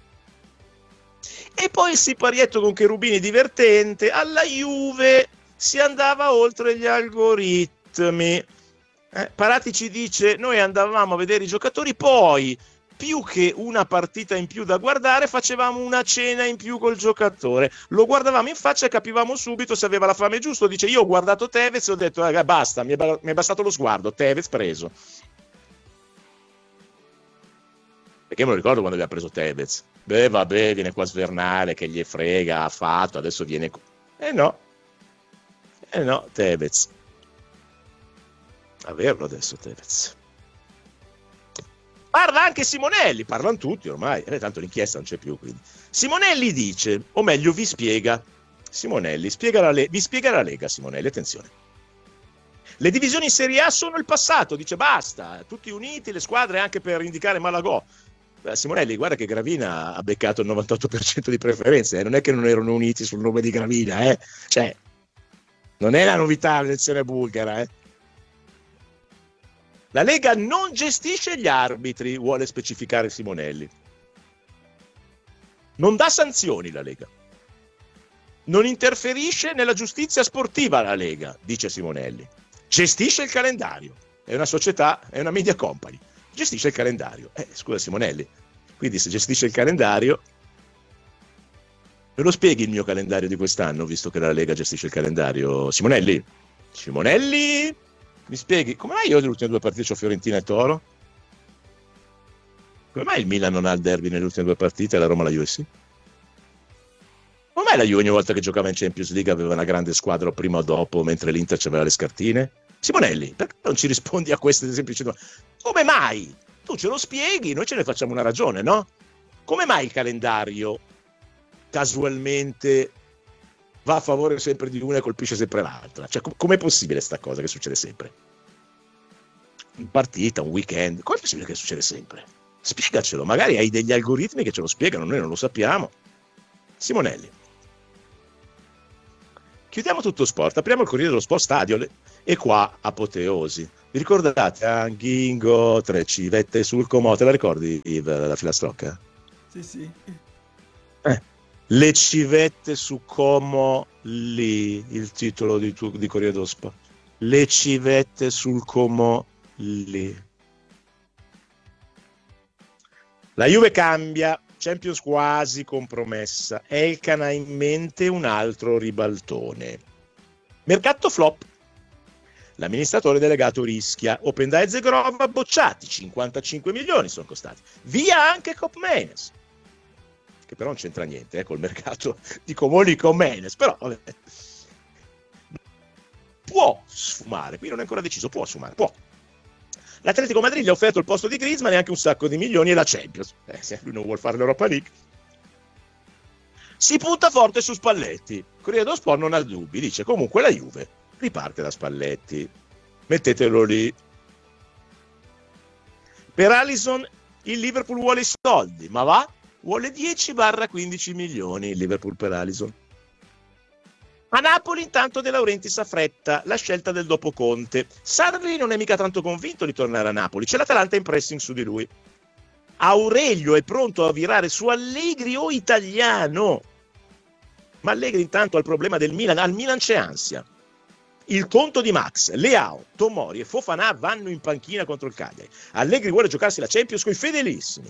E poi il siparietto con Cherubini divertente: alla Juve si andava oltre gli algoritmi. Paratici dice: noi andavamo a vedere i giocatori, poi più che una partita in più da guardare facevamo una cena in più col giocatore, lo guardavamo in faccia e capivamo subito se aveva la fame giusto. Dice: io ho guardato Tevez e ho detto basta, mi è bastato lo sguardo, Tevez preso. Perché me lo ricordo quando aveva preso Tevez. Vabbè, viene qua a svernare, che gli frega, ha fatto, adesso viene... no, Tevez. Averlo adesso Tevez. Parla anche Simonelli, parlano tutti ormai, tanto l'inchiesta non c'è più, quindi. Simonelli dice, o meglio vi spiega, Simonelli, vi spiega la Lega, Simonelli, attenzione. Le divisioni in Serie A sono il passato, dice basta, tutti uniti, le squadre anche per indicare Malagò. Simonelli, guarda che Gravina ha beccato il 98% di preferenze, non è che non erano uniti sul nome di Gravina, cioè non è la novità l'elezione bulgara, La Lega non gestisce gli arbitri, vuole specificare Simonelli. Non dà sanzioni la Lega. Non interferisce nella giustizia sportiva la Lega, dice Simonelli. Gestisce il calendario. è una società, è una media company, gestisce il calendario. Scusa Simonelli, quindi se gestisce il calendario, me lo spieghi il mio calendario di quest'anno, visto che la Lega gestisce il calendario? Simonelli, mi spieghi, come mai io nelle ultime 2 partite c'ho Fiorentina e Toro? Come mai il Milan non ha il derby nelle ultime 2 partite e la Roma la Juve sì? Come mai la Juve ogni volta che giocava in Champions League aveva una grande squadra prima o dopo, mentre l'Inter aveva le scartine? Simonelli, perché non ci rispondi a queste semplici domande? Come mai? Tu ce lo spieghi, noi ce ne facciamo una ragione, no? Come mai il calendario casualmente va a favore sempre di una e colpisce sempre l'altra? Cioè, com'è possibile sta cosa che succede sempre? In partita, un weekend, com'è possibile che succede sempre? Spiegacelo, magari hai degli algoritmi che ce lo spiegano, noi non lo sappiamo. Simonelli. Chiudiamo tutto sport, apriamo il Corriere dello Sport Stadio e qua apoteosi. Vi ricordate Anghingo, 3 civette sul Como? Te la ricordi la filastrocca? Sì. Le civette su Como lì, il titolo di Corriere dello Sport. Le civette sul Como lì. La Juve cambia, Champions quasi compromessa. Elkan ha in mente un altro ribaltone. Mercato flop. L'amministratore delegato rischia. Opendai e Zegrova bocciati, 55 milioni sono costati. Via anche Koopmeiners, che però non c'entra niente col mercato di Comoli Koopmeiners, però vabbè. Può sfumare, qui non è ancora deciso, può sfumare, può. L'Atletico Madrid gli ha offerto il posto di Griezmann e anche un sacco di milioni e la Champions. Se lui non vuol fare l'Europa League. Si punta forte su Spalletti. Corriere dello Sport non ha dubbi, dice comunque la Juve riparte da Spalletti. Mettetelo lì. Per Alisson il Liverpool vuole i soldi, ma va? Vuole 10-15 milioni il Liverpool per Alisson. A Napoli intanto De Laurentiis affretta la scelta del dopo Conte. Sarri non è mica tanto convinto di tornare a Napoli, c'è l'Atalanta in pressing su di lui. Aurelio è pronto a virare su Allegri o Italiano. Ma Allegri intanto ha il problema del Milan, al Milan c'è ansia. Il conto di Max, Leao, Tomori e Fofana vanno in panchina contro il Cagliari. Allegri vuole giocarsi la Champions coi fedelissimi.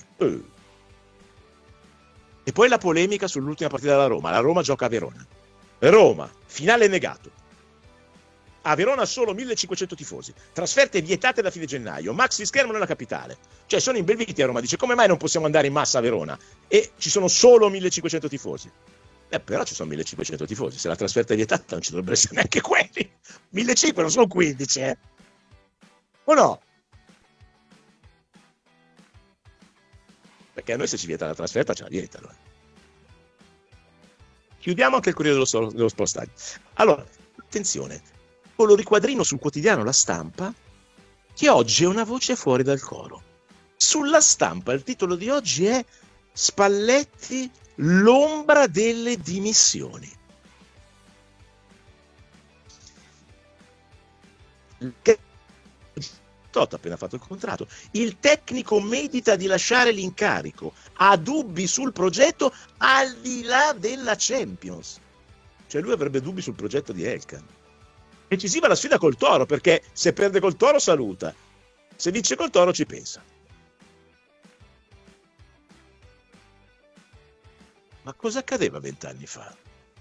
E poi la polemica sull'ultima partita della Roma. La Roma gioca a Verona. Roma, finale negato. A Verona solo 1500 tifosi. Trasferte vietate da fine gennaio. Maxi schermo nella capitale. Cioè sono imbelviti a Roma. Dice come mai non possiamo andare in massa a Verona? E ci sono solo 1500 tifosi. Però ci sono 1500 tifosi. Se la trasferta è vietata non ci dovrebbero essere neanche quelli. 1500 non sono 15, o no? Perché a noi se ci vieta la trasferta ce la vietano. Chiudiamo anche il Corriere dello Sport Stadio. Allora, attenzione, con lo riquadrino sul quotidiano La Stampa, che oggi è una voce fuori dal coro. Sulla Stampa il titolo di oggi è Spalletti, l'ombra delle dimissioni. Totti ha appena fatto il contratto. Il tecnico medita di lasciare l'incarico, ha dubbi sul progetto al di là della Champions. Cioè lui avrebbe dubbi sul progetto di Elkan. Decisiva la sfida col Toro, perché se perde col Toro saluta, se vince col Toro ci pensa. Ma cosa accadeva 20 anni fa?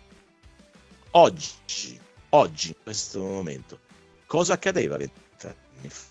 Oggi, in questo momento, cosa accadeva 20 anni fa?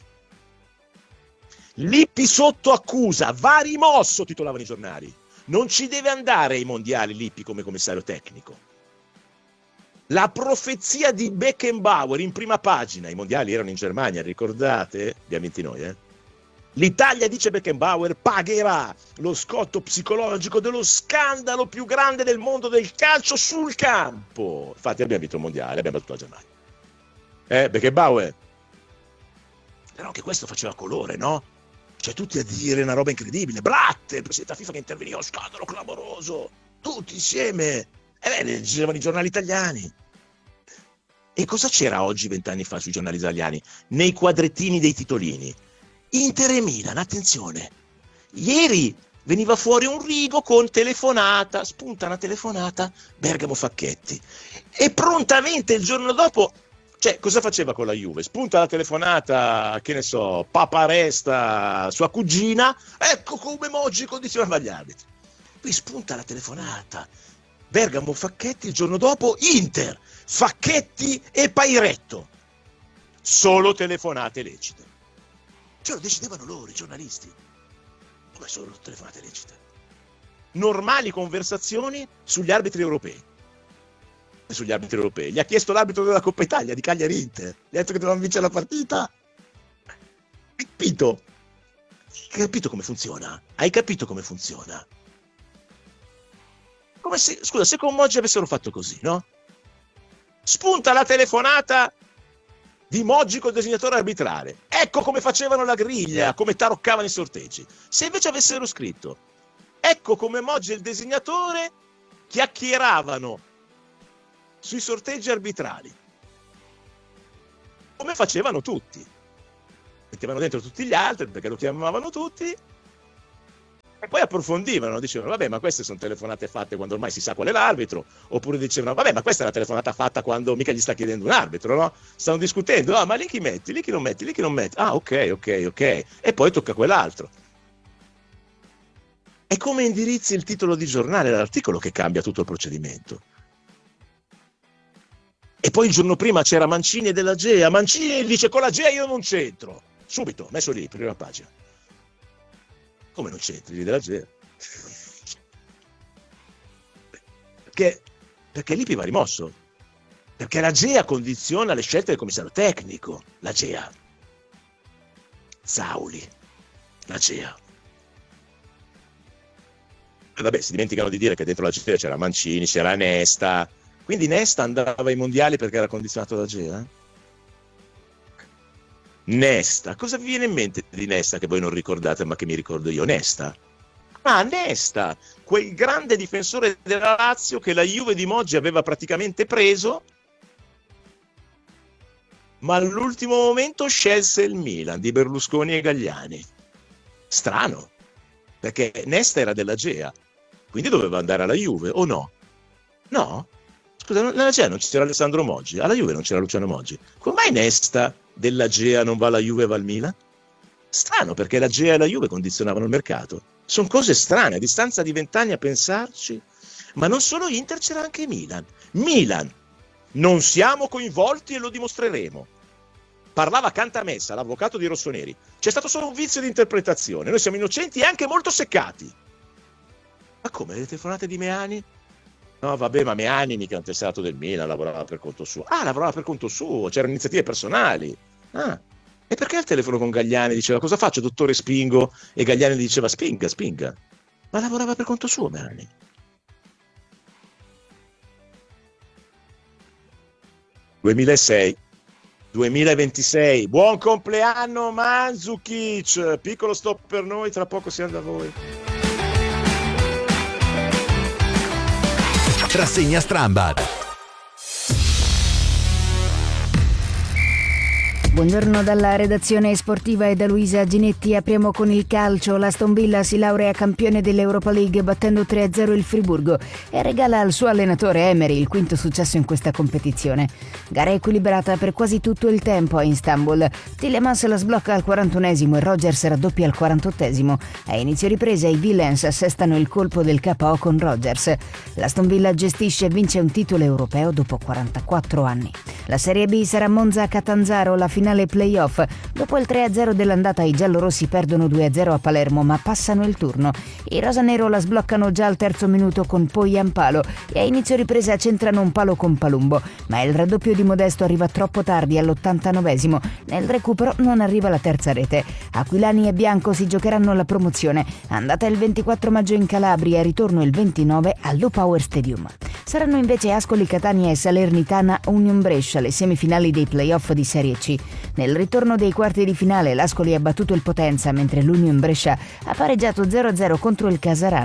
Lippi sotto accusa, va rimosso, titolavano i giornali. Non ci deve andare ai mondiali Lippi come commissario tecnico. La profezia di Beckenbauer in prima pagina, i mondiali erano in Germania, ricordate? Abbiamo vinti noi, L'Italia, dice Beckenbauer, pagherà lo scotto psicologico dello scandalo più grande del mondo del calcio sul campo. Infatti abbiamo vinto il mondiale, abbiamo battuto la Germania. Beckenbauer. Però anche questo faceva colore, no? Cioè tutti a dire una roba incredibile. Blatter, il presidente della FIFA che interveniva, scandalo clamoroso. Tutti insieme. Leggevano i giornali italiani. E cosa c'era oggi 20 anni fa sui giornali italiani? Nei quadrettini dei titolini. Inter e Milan, attenzione. Ieri veniva fuori un rigo con telefonata, spunta una telefonata, Bergamo Facchetti. E prontamente il giorno dopo Cioè, cosa faceva con la Juve? Spunta la telefonata, che ne so, Paparesta, sua cugina, ecco come Moggi condizionava gli arbitri. Poi spunta la telefonata, Bergamo Facchetti, il giorno dopo Inter, Facchetti e Pairetto. Solo telefonate lecite. Cioè lo decidevano loro, i giornalisti. Come solo telefonate lecite? Normali conversazioni sugli arbitri europei. Gli ha chiesto l'arbitro della Coppa Italia di Cagliari Inter, gli ha detto che dovevano vincere la partita. Hai capito come funziona? Come se, scusa, se con Moggi avessero fatto così, no? Spunta la telefonata di Moggi col disegnatore arbitrale, ecco come facevano la griglia, come taroccavano i sorteggi. Se invece avessero scritto ecco come Moggi e il disegnatore chiacchieravano sui sorteggi arbitrali, come facevano tutti, mettevano dentro tutti gli altri perché lo chiamavano tutti e poi approfondivano, dicevano vabbè, ma queste sono telefonate fatte quando ormai si sa qual è l'arbitro, oppure dicevano vabbè, ma questa è una telefonata fatta quando mica gli sta chiedendo un arbitro, no? Stanno discutendo, ma lì chi metti, lì chi non metti, ok, e poi tocca quell'altro. È come indirizzi il titolo di giornale, l'articolo, che cambia tutto il procedimento. E poi il giorno prima c'era Mancini e Della Gea. Mancini dice con la Gea io non c'entro. Subito, messo lì, prima pagina. Come non c'entri Della Gea? Perché Lippi va rimosso. Perché la Gea condiziona le scelte del commissario tecnico. La Gea. Zauli. La Gea. E vabbè, si dimenticano di dire che dentro la Gea c'era Mancini, c'era Nesta. Quindi Nesta andava ai mondiali perché era condizionato da Gea? Nesta, cosa vi viene in mente di Nesta che voi non ricordate ma che mi ricordo io? Nesta, quel grande difensore della Lazio che la Juve di Moggi aveva praticamente preso, ma all'ultimo momento scelse il Milan di Berlusconi e Galliani. Strano, perché Nesta era della Gea, quindi doveva andare alla Juve, o no? No? Scusa, nella Gea non c'era Alessandro Moggi, alla Juve non c'era Luciano Moggi. Come mai Nesta della Gea non va alla Juve e va al Milan? Strano, perché la Gea e la Juve condizionavano il mercato. Sono cose strane, a distanza di 20 anni a pensarci. Ma non solo Inter, c'era anche Milan. Milan, non siamo coinvolti e lo dimostreremo. Parlava Cantamessa, l'avvocato di Rossoneri. C'è stato solo un vizio di interpretazione. Noi siamo innocenti e anche molto seccati. Ma come, le telefonate di Meani? No, vabbè, ma Meani mica è un tesserato del Milan, lavorava per conto suo. Ah, lavorava per conto suo, c'erano iniziative personali. Ah, e perché al telefono con Galliani diceva cosa faccio, dottore, spingo? E Galliani gli diceva spinga. Ma lavorava per conto suo Meani. ...2026, buon compleanno Mandzukic, piccolo stop per noi, tra poco siamo da voi. Rassegna Strambad. Buongiorno dalla redazione sportiva e da Luisa Ginetti. Apriamo con il calcio. L'Aston Villa si laurea campione dell'Europa League battendo 3-0 il Friburgo e regala al suo allenatore Emery il quinto successo in questa competizione. Gara equilibrata per quasi tutto il tempo a Istanbul. Tielemans la sblocca al 41esimo e Rodgers raddoppia al 48esimo. A inizio ripresa i Villains assestano il colpo del KO con Rodgers. L'Aston Villa gestisce e vince un titolo europeo dopo 44 anni. La Serie B sarà Monza-Catanzaro, la finale playoff. Dopo il 3-0 dell'andata i giallorossi perdono 2-0 a Palermo ma passano il turno. I rosanero la sbloccano già al terzo minuto con Poyampalo e a inizio ripresa centrano un palo con Palumbo, ma il raddoppio di Modesto arriva troppo tardi all'89esimo. Nel recupero non arriva la terza rete. Aquilani e Bianco si giocheranno la promozione. Andata il 24 maggio in Calabria e ritorno il 29 allo Power Stadium. Saranno invece Ascoli Catania e Salernitana Union Brescia le semifinali dei playoff di Serie C. Nel ritorno dei quarti di finale l'Ascoli ha battuto il Potenza mentre l'Union Brescia ha pareggiato 0-0 contro il Casarano.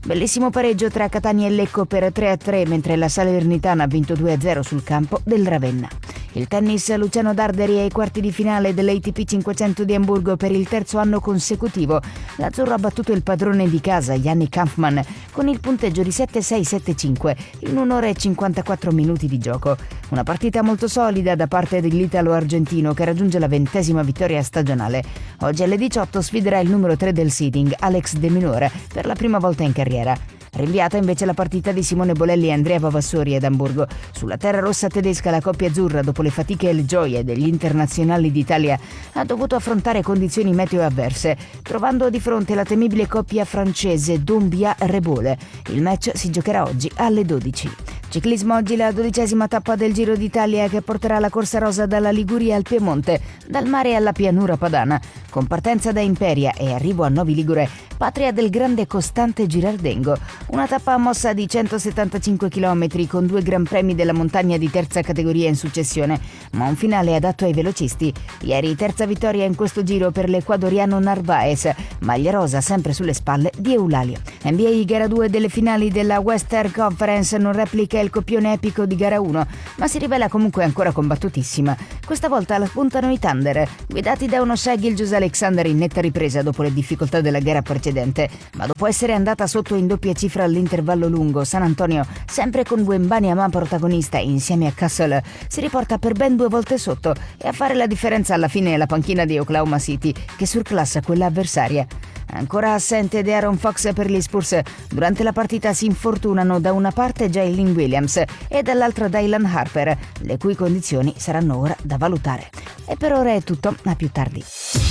Bellissimo pareggio tra Catania e Lecco per 3-3, mentre la Salernitana ha vinto 2-0 sul campo del Ravenna. Il tennis, Luciano Darderi ai quarti di finale dell'ATP 500 di Amburgo per il terzo anno consecutivo. L'azzurro ha battuto il padrone di casa, Yannick Hanfmann, con il punteggio di 7-6-7-5 in 1 ora e 54 minuti di gioco. Una partita molto solida da parte dell'italo-argentino che raggiunge la 20ª vittoria stagionale. Oggi alle 18 sfiderà il numero 3 del seeding, Alex De Minaur, per la prima volta in carriera. Rinviata invece la partita di Simone Bolelli e Andrea Vavassori ad Amburgo. Sulla terra rossa tedesca la coppia azzurra, dopo le fatiche e le gioie degli internazionali d'Italia, ha dovuto affrontare condizioni meteo avverse, trovando di fronte la temibile coppia francese Doumbia-Rebole. Il match si giocherà oggi alle 12. Ciclismo, oggi la 12ª tappa del Giro d'Italia che porterà la corsa rosa dalla Liguria al Piemonte, dal mare alla pianura padana, con partenza da Imperia e arrivo a Novi Ligure, patria del grande Costante Girardengo. Una tappa mossa di 175 km con 2 gran premi della montagna di terza categoria in successione, ma un finale adatto ai velocisti. Ieri terza vittoria in questo giro per l'ecuadoriano Narvaez, maglia rosa sempre sulle spalle di Eulalio. NBA gara 2 delle finali della Western Conference non replica il copione epico di gara 1, ma si rivela comunque ancora combattutissima. Questa volta la spuntano i Thunder, guidati da uno Shai Gilgeous-Alexander in netta ripresa dopo le difficoltà della gara precedente, ma dopo essere andata sotto in doppia cifra all'intervallo lungo, San Antonio, sempre con Wembanyama protagonista insieme a Castle, si riporta per ben 2 volte sotto, e a fare la differenza alla fine è la panchina di Oklahoma City, che surclassa quella avversaria. Ancora assente De'Aaron Fox per gli Spurs. Durante la partita si infortunano da una parte Jalen Williams e dall'altra Dylan Harper, le cui condizioni saranno ora da valutare. E per ora è tutto, a più tardi.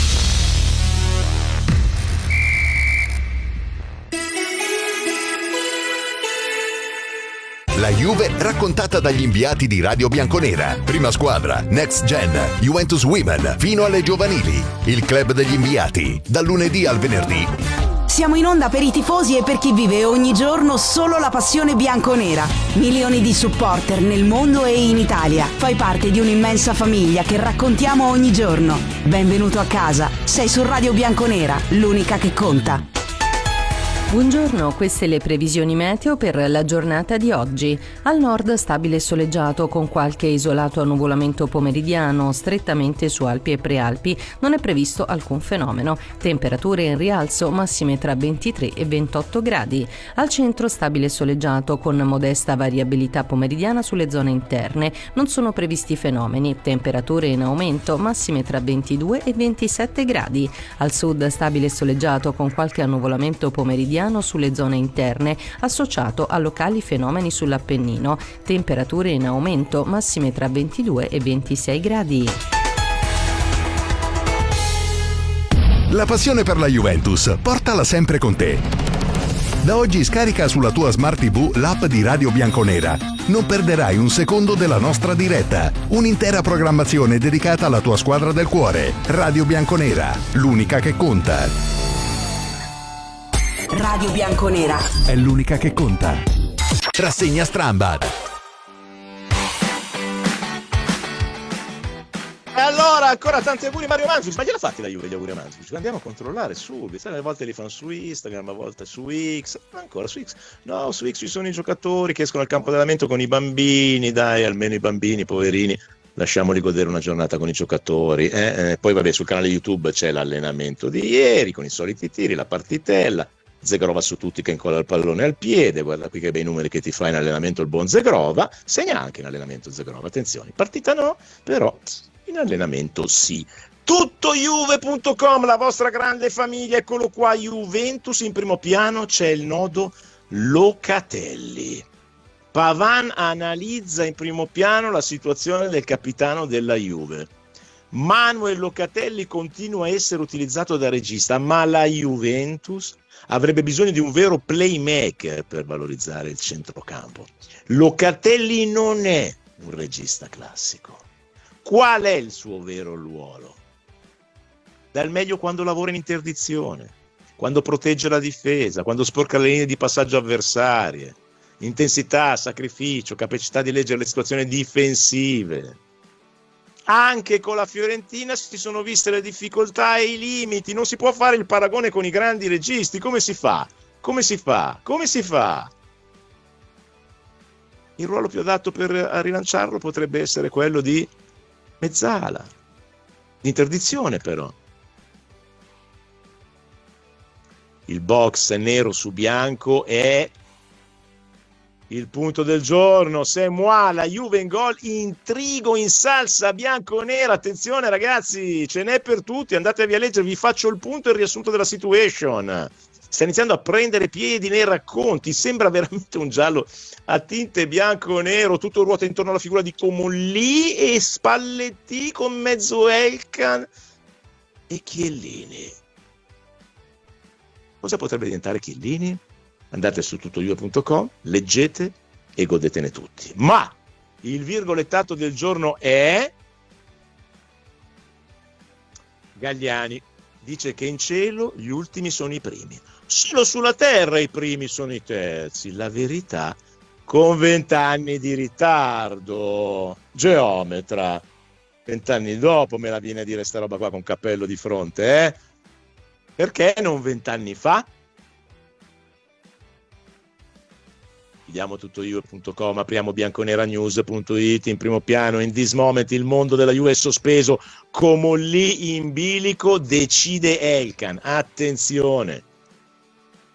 La Juve raccontata dagli inviati di Radio Bianconera. Prima squadra, Next Gen, Juventus Women, fino alle giovanili. Il club degli inviati, dal lunedì al venerdì. Siamo in onda per i tifosi e per chi vive ogni giorno solo la passione bianconera. Milioni di supporter nel mondo e in Italia. Fai parte di un'immensa famiglia che raccontiamo ogni giorno. Benvenuto a casa. Sei su Radio Bianconera, l'unica che conta. Buongiorno, queste le previsioni meteo per la giornata di oggi. Al nord stabile e soleggiato con qualche isolato annuvolamento pomeridiano, strettamente su Alpi e Prealpi non è previsto alcun fenomeno. Temperature in rialzo, massime tra 23 e 28 gradi. Al centro stabile e soleggiato con modesta variabilità pomeridiana sulle zone interne, non sono previsti fenomeni. Temperature in aumento, massime tra 22 e 27 gradi. Al sud stabile e soleggiato con qualche annuvolamento pomeridiano sulle zone interne, associato a locali fenomeni sull'Appennino. Temperature in aumento, massime tra 22 e 26 gradi. La passione per la Juventus, portala sempre con te. Da oggi scarica sulla tua Smart TV l'app di Radio Bianconera. Non perderai un secondo della nostra diretta. Un'intera programmazione dedicata alla tua squadra del cuore. Radio Bianconera, l'unica che conta. Radio Bianconera è l'unica che conta. Rassegna Strambad. E allora ancora tanti auguri Mario Mandzukic. Ma gliela fatti la Juve gli auguri a Mandzukic? Andiamo a controllare subito. Sai, a volte li fanno su Instagram, a volte su X. Ancora su X? No, su X ci sono i giocatori che escono al campo d'allenamento con i bambini. Dai, almeno i bambini, poverini, lasciamoli godere una giornata con i giocatori. Poi vabbè, sul canale YouTube c'è l'allenamento di ieri con i soliti tiri, la partitella. Zegrova su tutti che incolla il pallone al piede. Guarda qui che bei numeri che ti fa in allenamento il buon Zegrova. Segna anche in allenamento Zegrova, attenzione, partita no, però in allenamento sì. Tutto Juve.com, la vostra grande famiglia, eccolo qua. Juventus in primo piano, c'è il nodo Locatelli. Pavan analizza in primo piano la situazione del capitano della Juve. Manuel Locatelli continua a essere utilizzato da regista, ma la Juventus avrebbe bisogno di un vero playmaker per valorizzare il centrocampo. Locatelli non è un regista classico. Qual è il suo vero ruolo? Dà il meglio quando lavora in interdizione, quando protegge la difesa, quando sporca le linee di passaggio avversarie. Intensità, sacrificio, capacità di leggere le situazioni difensive. Anche con la Fiorentina si sono viste le difficoltà e i limiti. Non si può fare il paragone con i grandi registi. Come si fa? Come si fa? Il ruolo più adatto per rilanciarlo potrebbe essere quello di mezzala, di interdizione però. Il box nero su bianco è il punto del giorno. Semois, la Juve in gol, intrigo in salsa bianconera. Attenzione ragazzi, ce n'è per tutti, andatevi a leggere, vi faccio il punto e il riassunto della situation. Sta iniziando a prendere piedi nei racconti, sembra veramente un giallo a tinte bianco-nero, tutto ruota intorno alla figura di Comolli e Spalletti con mezzo Elkan e Chiellini. Cosa potrebbe diventare Chiellini? Andate su tuttojuve.com, leggete e godetene tutti. Ma il virgolettato del giorno è Galliani. Dice che in cielo gli ultimi sono i primi. Solo sulla terra i primi sono i terzi. La verità con 20 anni di ritardo. Geometra. 20 anni dopo me la viene a dire sta roba qua con cappello di fronte, eh? Perché non 20 anni fa? Chiudiamo tuttojuve.com, apriamo bianconeranews.it, in primo piano, in this moment il mondo della Juve è sospeso, Comolli in bilico, decide Elkan, attenzione,